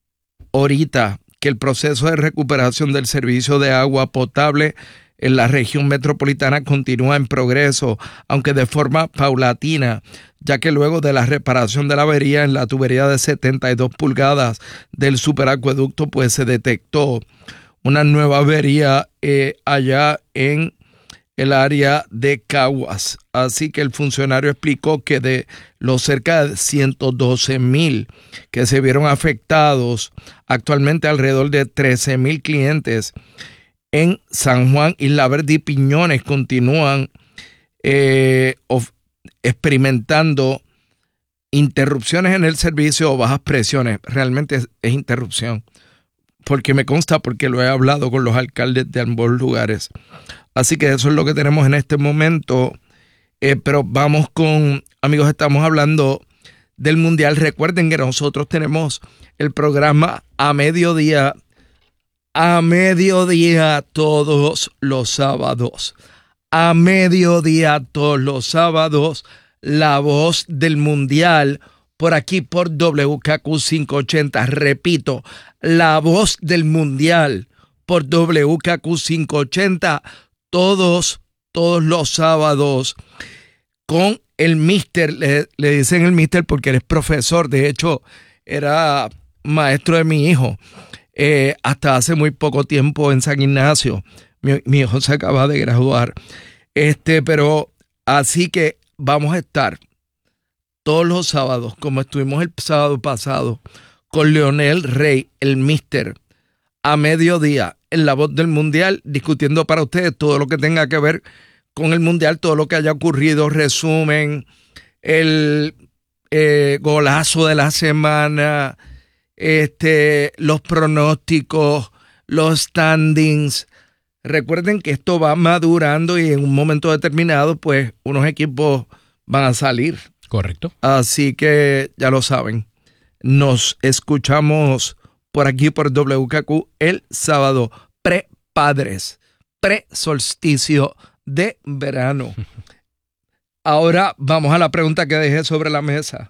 Speaker 1: ahorita que el proceso de recuperación del servicio de agua potable en la región metropolitana continúa en progreso, aunque de forma paulatina, ya que luego de la reparación de la avería en la tubería de setenta y dos pulgadas del superacueducto, pues se detectó una nueva avería eh, allá en el área de Caguas. Así que el funcionario explicó que de los cerca de ciento doce mil que se vieron afectados, actualmente alrededor de trece mil clientes en San Juan, Isla Verde y Piñones continúan eh, of, experimentando interrupciones en el servicio o bajas presiones. Realmente es, es interrupción, porque me consta, porque lo he hablado con los alcaldes de ambos lugares. Así que eso es lo que tenemos en este momento. Eh, pero vamos con, amigos, estamos hablando del Mundial. Recuerden que nosotros tenemos el programa a mediodía, a mediodía todos los sábados. A mediodía todos los sábados, La Voz del Mundial, por aquí por W K Q quinientos ochenta. Repito, La Voz del Mundial por W K Q quinientos ochenta. Todos, todos los sábados con el mister, le, le dicen el mister porque él es profesor, de hecho era maestro de mi hijo eh, hasta hace muy poco tiempo en San Ignacio. Mi, mi hijo se acaba de graduar, este, pero así que vamos a estar todos los sábados, como estuvimos el sábado pasado, con Leonel Rey, el mister, a mediodía, en La Voz del Mundial, discutiendo para ustedes todo lo que tenga que ver con el Mundial, todo lo que haya ocurrido, resumen, el eh, golazo de la semana, este, los pronósticos, los standings. Recuerden que esto va madurando y en un momento determinado, pues, unos equipos van a salir.
Speaker 2: Correcto.
Speaker 1: Así que ya lo saben. Nos escuchamos por aquí por W K Q el sábado, pre-padres, pre-solsticio de verano. Ahora vamos a la pregunta que dejé sobre la mesa.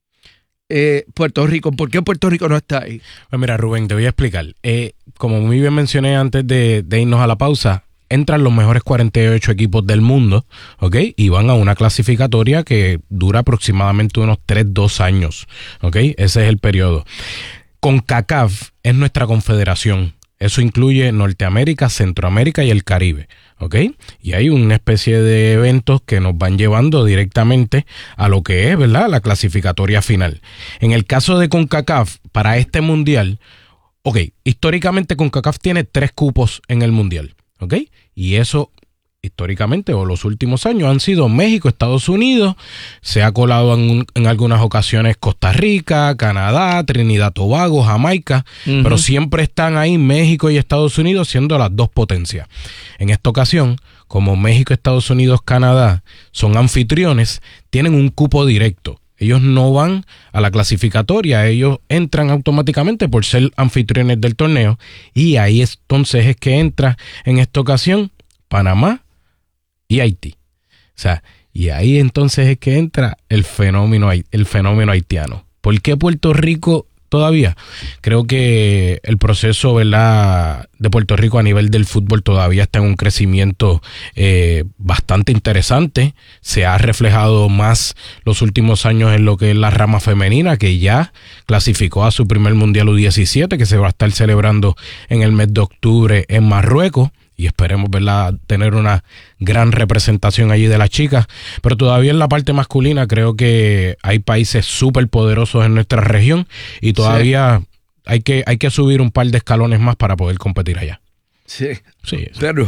Speaker 1: Eh, Puerto Rico, ¿por qué Puerto Rico no está ahí?
Speaker 2: Pues mira, Rubén, te voy a explicar. Eh, como muy bien mencioné antes de, de irnos a la pausa, entran los mejores cuarenta y ocho equipos del mundo, ¿ok? Y van a una clasificatoria que dura aproximadamente unos tres, dos años, ¿ok? Ese es el periodo. CONCACAF es nuestra confederación. Eso incluye Norteamérica, Centroamérica y el Caribe, ¿ok? Y hay una especie de eventos que nos van llevando directamente a lo que es, ¿verdad?, la clasificatoria final. En el caso de CONCACAF, para este mundial, ok, históricamente CONCACAF tiene tres cupos en el mundial, ¿ok? Y eso, históricamente, o los últimos años, han sido México, Estados Unidos, se ha colado en, en algunas ocasiones Costa Rica, Canadá, Trinidad, Tobago, Jamaica, uh-huh. pero siempre están ahí México y Estados Unidos siendo las dos potencias. En esta ocasión, como México, Estados Unidos, Canadá son anfitriones, tienen un cupo directo. Ellos no van a la clasificatoria, ellos entran automáticamente por ser anfitriones del torneo, y ahí entonces es que entra en esta ocasión Panamá y Haití. O sea, y ahí entonces es que entra el fenómeno, el fenómeno haitiano. ¿Por qué Puerto Rico todavía? Creo que el proceso, ¿verdad?, de Puerto Rico a nivel del fútbol todavía está en un crecimiento eh, bastante interesante. Se ha reflejado más los últimos años en lo que es la rama femenina, que ya clasificó a su primer Mundial U diecisiete, que se va a estar celebrando en el mes de octubre en Marruecos. Y esperemos, ¿verdad?, tener una gran representación allí de las chicas. Pero todavía en la parte masculina creo que hay países súper poderosos en nuestra región y todavía sí. hay que hay que subir un par de escalones más para poder competir allá.
Speaker 1: Sí,
Speaker 2: sí eso.
Speaker 1: Pero,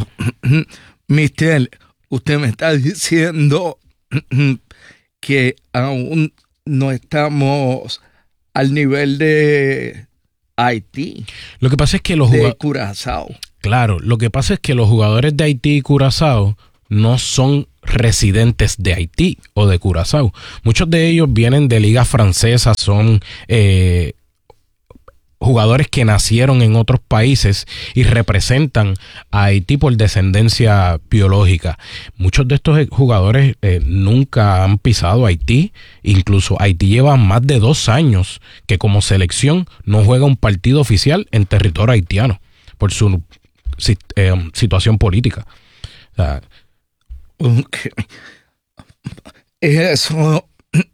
Speaker 1: mister, usted me está diciendo que aún no estamos al nivel de Haití.
Speaker 2: Lo que pasa es que los
Speaker 1: de
Speaker 2: jugadores...
Speaker 1: Curazao.
Speaker 2: Claro, lo que pasa es que los jugadores de Haití y Curazao no son residentes de Haití o de Curazao. Muchos de ellos vienen de ligas francesas, son eh, jugadores que nacieron en otros países y representan a Haití por descendencia biológica. Muchos de estos jugadores eh, nunca han pisado Haití. Incluso Haití lleva más de dos años que como selección no juega un partido oficial en territorio haitiano por su eh, situación política. O sea,
Speaker 1: okay. Eso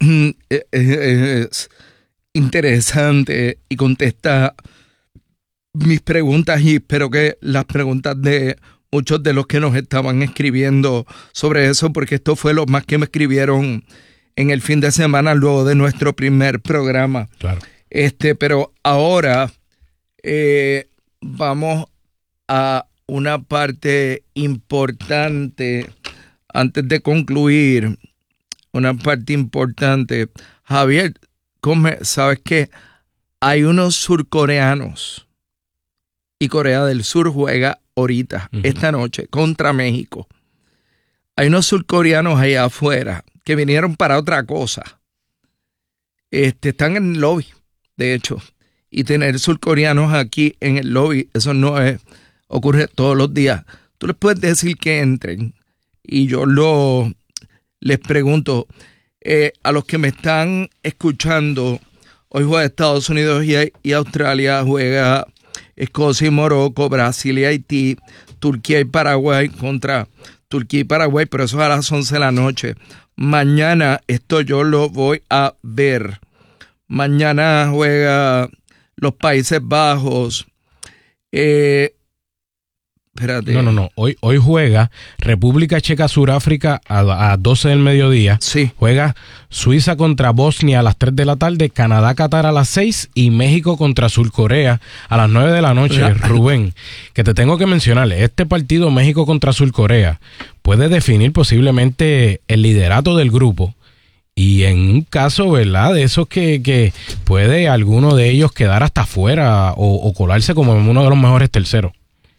Speaker 1: es interesante y contesta mis preguntas, y espero que las preguntas de muchos de los que nos estaban escribiendo sobre eso, porque esto fue lo más que me escribieron en el fin de semana luego de nuestro primer programa.
Speaker 2: Claro.
Speaker 1: Este, pero ahora eh, vamos a una parte importante antes de concluir. Una parte importante. Javier, ¿sabes qué? Hay unos surcoreanos y Corea del Sur juega ahorita, uh-huh. esta noche, contra México. Hay unos surcoreanos allá afuera que vinieron para otra cosa. Este, están en el lobby, de hecho. Y tener surcoreanos aquí en el lobby, eso no es, ocurre todos los días. Tú les puedes decir que entren y yo lo, les pregunto, eh, a los que me están escuchando, hoy juega Estados Unidos y, y Australia, juega Escocia y Morocco, Brasil y Haití, Turquía y Paraguay contra Turquía y Paraguay, pero eso es a las once de la noche. Mañana esto yo lo voy a ver. Mañana juega los Países Bajos. Eh, espérate.
Speaker 2: No, no, no. Hoy, hoy juega República Checa, Suráfrica a, a doce del mediodía.
Speaker 1: Sí.
Speaker 2: Juega Suiza contra Bosnia a las tres de la tarde, Canadá, Qatar a las seis y México contra Surcorea a las nueve de la noche. La... Rubén, que te tengo que mencionar, este partido México contra Surcorea puede definir posiblemente el liderato del grupo. Y en un caso, ¿verdad? De esos que, que puede alguno de ellos quedar hasta afuera o, o colarse como uno de los mejores terceros.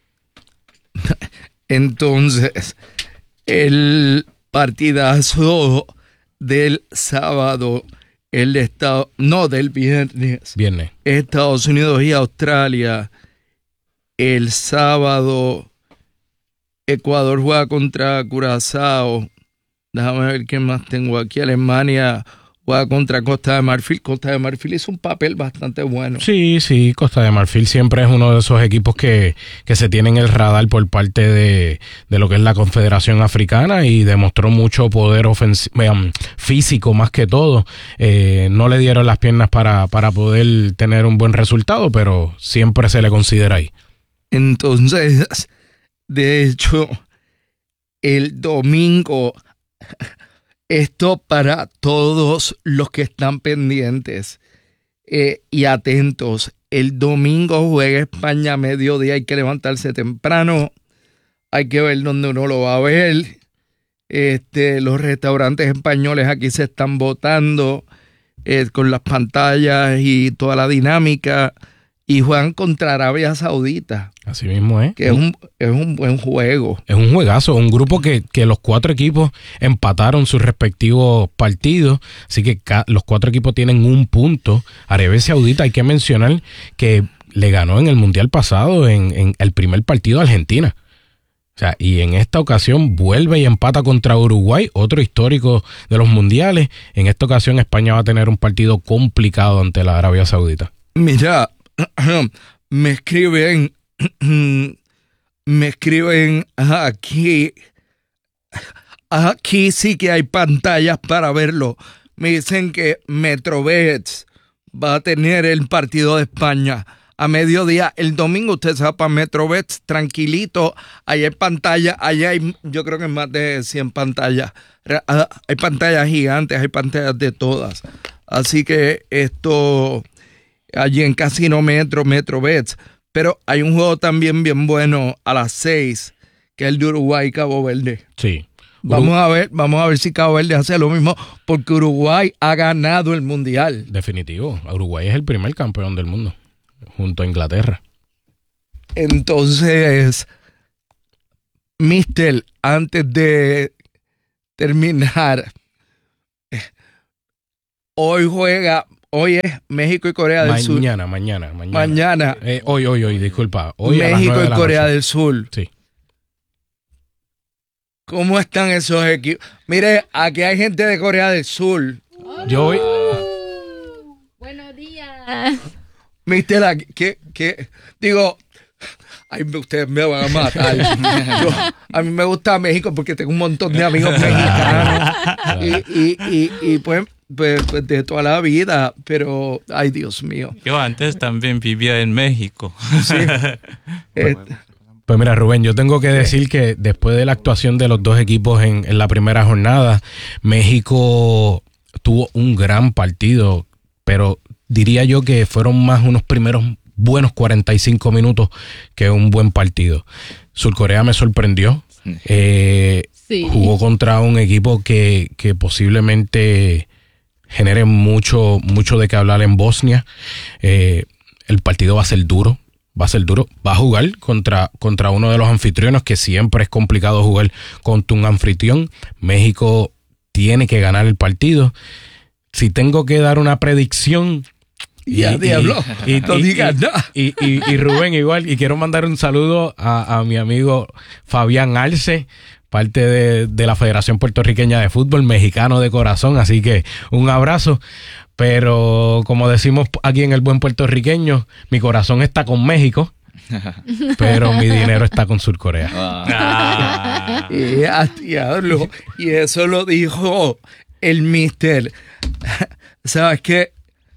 Speaker 1: Entonces, el partidazo del sábado, el estado, no, del viernes.
Speaker 2: Viernes.
Speaker 1: Estados Unidos y Australia. El sábado, Ecuador juega contra Curazao. Déjame ver qué más tengo aquí. Alemania juega contra Costa de Marfil. Costa de Marfil hizo un papel bastante bueno.
Speaker 2: Sí, sí, Costa de Marfil siempre es uno de esos equipos que, que se tienen el radar por parte de, de lo que es la Confederación Africana y demostró mucho poder ofensi- eh, físico más que todo. Eh, no le dieron las piernas para, para poder tener un buen resultado, pero siempre se le considera ahí.
Speaker 1: Entonces, de hecho, el domingo... Esto para todos los que están pendientes eh, y atentos. El domingo juega España a mediodía. Hay que levantarse temprano. Hay que ver dónde uno lo va a ver. Este, los restaurantes españoles aquí se están botando eh, con las pantallas y toda la dinámica. Y juegan contra Arabia Saudita.
Speaker 2: Así mismo es.
Speaker 1: Que es un, es un buen juego.
Speaker 2: Es un juegazo, un grupo que, que los cuatro equipos empataron sus respectivos partidos. Así que ca- los cuatro equipos tienen un punto. Arabia Saudita, hay que mencionar que le ganó en el Mundial pasado en, en el primer partido a Argentina. O sea, y en esta ocasión vuelve y empata contra Uruguay, otro histórico de los mundiales. En esta ocasión España va a tener un partido complicado ante la Arabia Saudita.
Speaker 1: Mira, me escriben, me escriben aquí, aquí sí que hay pantallas para verlo. Me dicen que Metrobets va a tener el partido de España a mediodía. El domingo usted se va para Metrobets tranquilito, allá hay pantalla, allá hay, yo creo que más de cien pantallas. Hay pantallas gigantes, hay pantallas de todas. Así que esto... allí en Casino Metro, Metrobets. Pero hay un juego también bien bueno a las seis, que es el de Uruguay y Cabo Verde.
Speaker 2: Sí,
Speaker 1: Vamos a ver, vamos a ver si Cabo Verde hace lo mismo, porque Uruguay ha ganado el mundial.
Speaker 2: Definitivo. Uruguay es el primer campeón del mundo, junto a Inglaterra.
Speaker 1: Entonces, Mister, antes de terminar, hoy juega, hoy es México y Corea del
Speaker 2: mañana,
Speaker 1: Sur.
Speaker 2: Mañana, mañana, mañana.
Speaker 1: Mañana.
Speaker 2: Eh, hoy, hoy, hoy, disculpa. Hoy
Speaker 1: México y Corea
Speaker 2: noche.
Speaker 1: del Sur.
Speaker 2: Sí.
Speaker 1: ¿Cómo están esos equipos? Mire, aquí hay gente de Corea del Sur.
Speaker 2: Yo voy.
Speaker 18: Buenos días.
Speaker 1: Mister, ¿qué, qué? Digo, ay, ustedes me van a matar. Yo, a mí me gusta México porque tengo un montón de amigos mexicanos. y, y, y, y pues, pues, pues de toda la vida, pero, ay, Dios mío.
Speaker 19: Yo antes también vivía en México.
Speaker 1: Sí. eh,
Speaker 2: Pues mira, Rubén, yo tengo que decir que después de la actuación de los dos equipos en, en la primera jornada, México tuvo un gran partido, pero diría yo que fueron más unos primeros buenos cuarenta y cinco minutos que un buen partido. Surcorea me sorprendió. Eh, sí. Jugó contra un equipo que, que posiblemente genere mucho, mucho de qué hablar en Bosnia. Eh, el partido va a ser duro. Va a ser duro. Va a jugar contra, contra uno de los anfitriones, que siempre es complicado jugar contra un anfitrión. México tiene que ganar el partido. Si tengo que dar una predicción...
Speaker 1: Ya, diablo,
Speaker 2: y,
Speaker 1: no digas nada.
Speaker 2: Y, y, y Rubén igual, y quiero mandar un saludo a, a mi amigo Fabián Arce, parte de, de la Federación Puertorriqueña de Fútbol, mexicano de corazón, así que un abrazo. Pero como decimos aquí en el buen puertorriqueño, mi corazón está con México, pero mi dinero está con Surcorea.
Speaker 1: Ah. y, a, diablo, y eso lo dijo el Mister. ¿Sabes qué?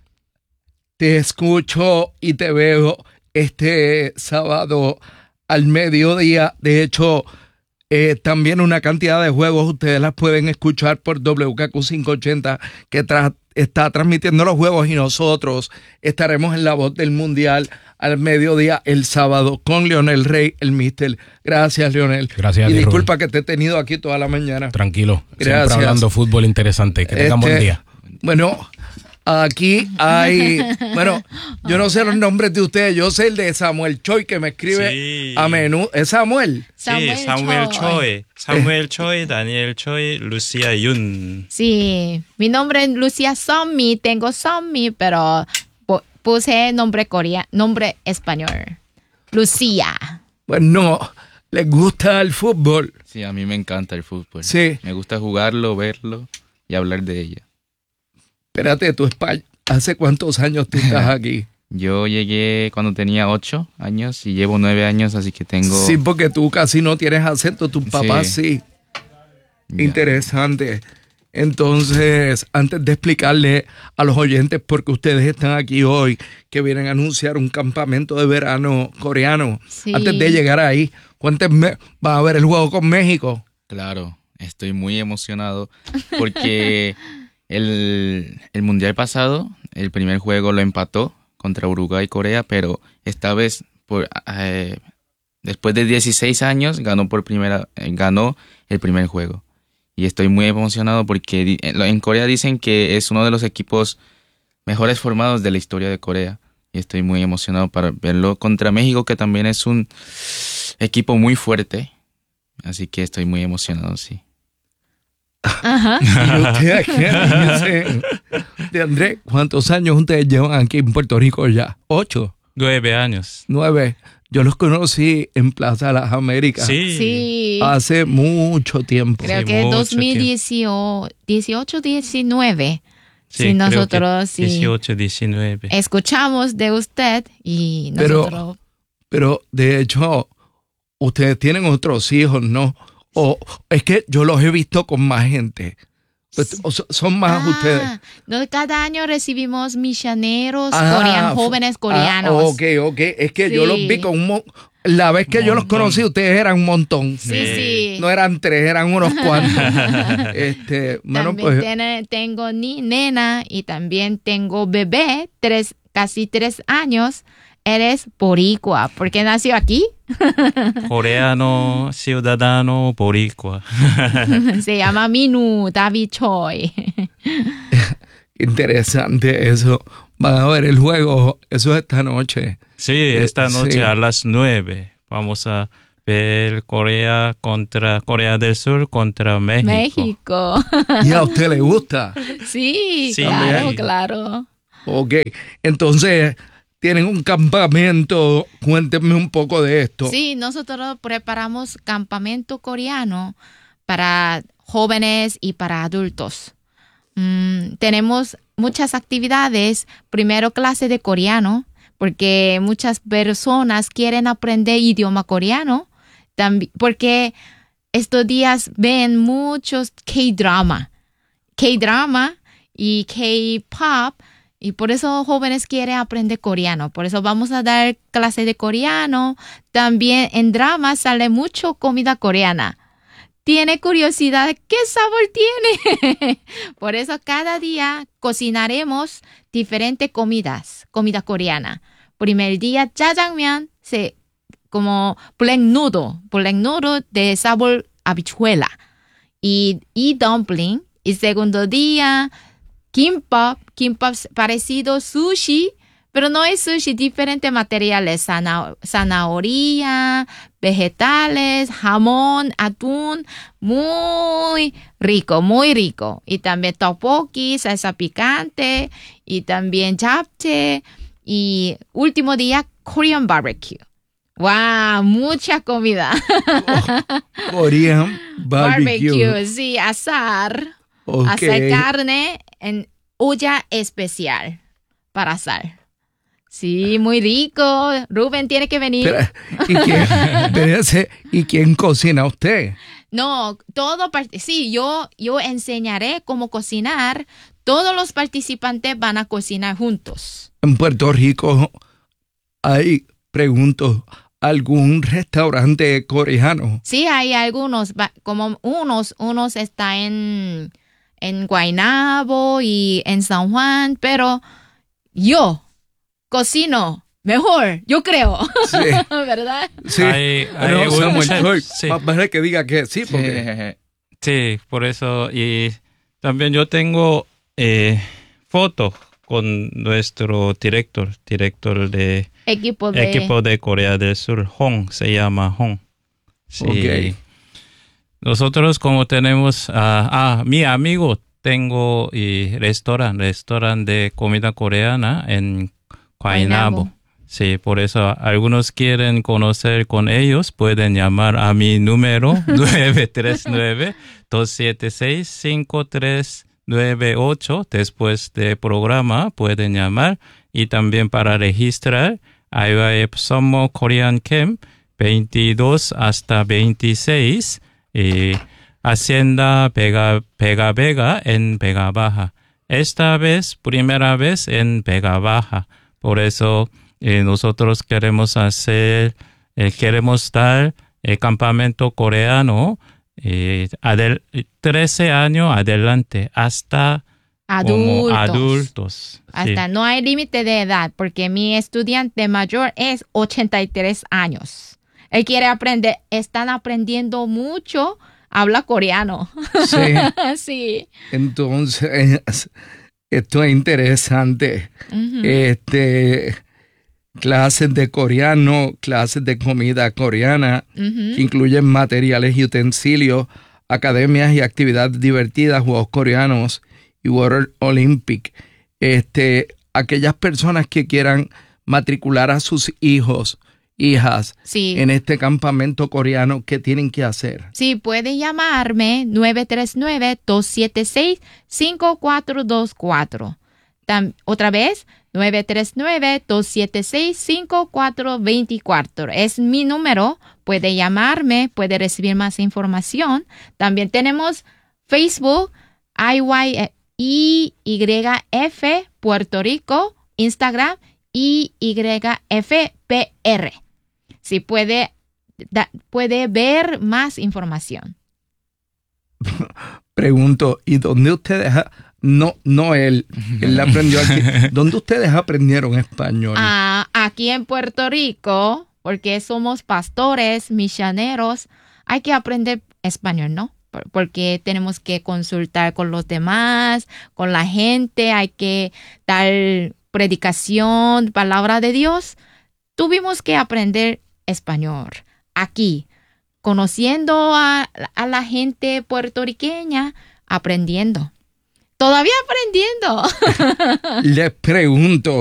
Speaker 1: Te escucho y te veo este sábado al mediodía. De hecho, eh, también una cantidad de juegos ustedes las pueden escuchar por W K Q quinientos ochenta, que tra- está transmitiendo los juegos, y nosotros estaremos en La Voz del Mundial al mediodía el sábado con Leonel Rey, el Mister. Gracias, Leonel.
Speaker 2: Gracias.
Speaker 1: Y
Speaker 2: a ti,
Speaker 1: disculpa
Speaker 2: Rubén.
Speaker 1: que te he tenido aquí toda la mañana.
Speaker 2: Tranquilo.
Speaker 1: Gracias.
Speaker 2: Siempre hablando fútbol interesante. Que tengan
Speaker 1: Este,
Speaker 2: buen día.
Speaker 1: Bueno, aquí hay, bueno, yo no sé los nombres de ustedes, yo sé el de Samuel Choi, que me escribe
Speaker 19: Sí.
Speaker 1: a menudo. ¿Es Samuel?
Speaker 19: Sí, Samuel Choi. Samuel Choi, Daniel Choi, Lucía Yun.
Speaker 18: Sí, mi nombre es Lucía Sommi, tengo Sommi, pero pu- puse nombre coreano, nombre español. Lucía.
Speaker 1: Bueno, ¿les gusta el fútbol?
Speaker 20: Sí, a mí me encanta el fútbol.
Speaker 1: Sí.
Speaker 20: Me gusta jugarlo, verlo y hablar de ella.
Speaker 1: Espérate, tú, España, ¿hace cuántos años tú estás aquí?
Speaker 20: Yo llegué cuando tenía ocho años y llevo nueve años, así que tengo...
Speaker 1: Sí, porque tú casi no tienes acento, tus papás sí.
Speaker 20: Ya.
Speaker 1: Interesante. Entonces, antes de explicarle a los oyentes por qué ustedes están aquí hoy, que vienen a anunciar un campamento de verano coreano,
Speaker 18: Sí.
Speaker 1: antes de llegar ahí, cuéntenme, ¿van a ver el juego con México?
Speaker 20: Claro, estoy muy emocionado porque el, el Mundial pasado, el primer juego lo empató contra Uruguay y Corea, pero esta vez, por, eh, después de dieciséis años, ganó por primera, eh, ganó el primer juego. Y estoy muy emocionado porque di- en Corea dicen que es uno de los equipos mejores formados de la historia de Corea. Y estoy muy emocionado para verlo contra México, que también es un equipo muy fuerte. Así que estoy muy emocionado, sí.
Speaker 18: Ajá.
Speaker 1: ¿Y usted qué dice? De Andrés, ¿cuántos años ustedes llevan aquí en Puerto Rico ya? ¿Ocho?
Speaker 19: Nueve años.
Speaker 1: ¿Nueve? Yo los conocí en Plaza de las Américas.
Speaker 19: Sí.
Speaker 18: Sí.
Speaker 1: Hace mucho tiempo.
Speaker 18: Creo
Speaker 19: Sí,
Speaker 18: que
Speaker 19: mucho
Speaker 18: dos mil dieciocho, diecinueve.
Speaker 19: Sí,
Speaker 18: Sí,
Speaker 19: creo que
Speaker 18: nosotros sí
Speaker 19: dieciocho, diecinueve.
Speaker 18: escuchamos de usted y
Speaker 1: Pero-
Speaker 18: nosotros...
Speaker 1: Pero de hecho, ustedes tienen otros hijos, ¿no? O es que yo los he visto con más gente. Pues, o so- son más
Speaker 18: Ah,
Speaker 1: ustedes.
Speaker 18: no, cada año recibimos misioneros
Speaker 1: Ah,
Speaker 18: coreanos,
Speaker 1: fu-
Speaker 18: jóvenes
Speaker 1: ah,
Speaker 18: coreanos.
Speaker 1: ok, ok. Es que yo
Speaker 18: Sí.
Speaker 1: los vi con un mo- La vez que yo los conocí, ustedes eran un montón.
Speaker 18: Sí, sí.
Speaker 1: No eran tres, eran unos cuantos. este, bueno,
Speaker 18: También
Speaker 1: pues.
Speaker 18: tiene- tengo ni nena y también tengo bebé, tres, casi tres años. eres boricua. ¿Por qué nació aquí?
Speaker 19: Coreano, ciudadano, boricua.
Speaker 18: Se llama Minu David Choi.
Speaker 1: Interesante eso. Van a ver el juego, eso es esta noche.
Speaker 19: Sí, esta noche
Speaker 1: Sí.
Speaker 19: a las nueve vamos a ver Corea contra Corea del Sur contra México.
Speaker 18: México.
Speaker 1: ¿Y a usted le gusta?
Speaker 18: Sí,
Speaker 19: Sí.
Speaker 18: claro,
Speaker 19: También.
Speaker 18: claro.
Speaker 1: Ok, entonces tienen un campamento. Cuéntenme un poco de esto.
Speaker 18: Sí, nosotros preparamos campamento coreano para jóvenes y para adultos. Mm, tenemos muchas actividades. Primero, clase de coreano, porque muchas personas quieren aprender idioma coreano. También, porque estos días ven muchos K-drama, K-drama y K-pop. Y por eso jóvenes quieren aprender coreano. Por eso vamos a dar clase de coreano. También en drama sale mucho comida coreana. ¿Tiene curiosidad qué sabor tiene? Por eso cada día cocinaremos diferentes comidas, comida coreana. Primer día, jjajangmyeon, se, como black noodle, black noodle de sabor habichuela. Y, y dumpling. Y segundo día, kimbap, kimbap parecido sushi, pero no es sushi, diferentes materiales, zana- zanahoria, vegetales, jamón, atún, muy rico, muy rico. Y también tteokbokki, salsa picante, y también japchae, y último día, Korean barbecue. ¡Wow! Mucha comida.
Speaker 1: Korean barbecue.
Speaker 18: Sí, asar.
Speaker 1: Ok.
Speaker 18: Hacer carne en olla especial para asar. Sí, muy rico. Rubén tiene que venir.
Speaker 1: Pero, ¿y, quién, espérese, ¿Y quién cocina usted?
Speaker 18: No, todo part- sí, yo, yo enseñaré cómo cocinar. Todos los participantes van a cocinar juntos.
Speaker 1: En Puerto Rico hay, pregunto, ¿algún restaurante coreano?
Speaker 18: Sí, hay algunos, va- como unos, unos está en, en Guaynabo y en San Juan, pero yo cocino mejor, yo creo.
Speaker 1: Sí.
Speaker 18: ¿Verdad?
Speaker 1: Sí,
Speaker 19: Hay- hay
Speaker 1: no,
Speaker 19: un
Speaker 1: Samuel,
Speaker 19: chef,
Speaker 1: Choi,
Speaker 19: sí.
Speaker 1: más vale que diga que sí, porque
Speaker 19: Sí, por eso. Y también yo tengo eh, fotos con nuestro director, director de
Speaker 18: Equipo de...
Speaker 19: equipo de Corea del Sur, Hong, se llama Hong. Sí.
Speaker 1: Ok.
Speaker 19: Nosotros como tenemos, ah, ah, mi amigo, tengo y restaurante, restaurante de comida coreana en Guaynabo.
Speaker 18: Guaynabo.
Speaker 19: Sí, por eso algunos quieren conocer con ellos, pueden llamar a mi número nueve tres nueve, dos siete seis, cinco tres nueve ocho. Después del programa pueden llamar y también para registrar I Y F Summer Korean Camp veintidós hasta veintiséis y Hacienda Vega, Vega Vega en Vega Baja. Esta vez, primera vez en Vega Baja. Por eso eh, nosotros queremos hacer, eh, queremos dar el campamento coreano eh, adel- trece años adelante hasta como
Speaker 18: Adultos.
Speaker 19: adultos.
Speaker 18: Hasta
Speaker 19: Sí.
Speaker 18: no hay límite de edad, porque mi estudiante mayor es ochenta y tres años. Él quiere aprender, están aprendiendo mucho, habla coreano.
Speaker 1: Sí.
Speaker 18: Sí.
Speaker 1: entonces esto es interesante.
Speaker 18: Ujú.
Speaker 1: Este, clases de coreano, clases de comida coreana,
Speaker 18: Ujú.
Speaker 1: que incluyen materiales y utensilios, academias y actividades divertidas, juegos coreanos y Water Olympic. Este, aquellas personas que quieran matricular a sus hijos, hijas,
Speaker 18: Sí.
Speaker 1: en este campamento coreano, ¿qué tienen que hacer?
Speaker 18: Sí, puede llamarme nueve tres nueve, dos siete seis, cinco cuatro dos cuatro. Tam- otra vez, nueve tres nueve, dos siete seis, cinco cuatro dos cuatro. Es mi número. Puede llamarme, puede recibir más información. También tenemos Facebook, I Y F Puerto Rico, Instagram, I Y F P R. Si puede, da- puede ver más información.
Speaker 1: Pregunto, ¿y dónde ustedes, ha- no, no él, él aprendió aquí, ¿dónde ustedes aprendieron español?
Speaker 18: Ah, aquí en Puerto Rico, porque somos pastores, misioneros, hay que aprender español, ¿no? Porque tenemos que consultar con los demás, con la gente, hay que dar predicación, palabra de Dios. Tuvimos que aprender español aquí, conociendo a, a la gente puertorriqueña, aprendiendo. Todavía aprendiendo.
Speaker 1: Les pregunto,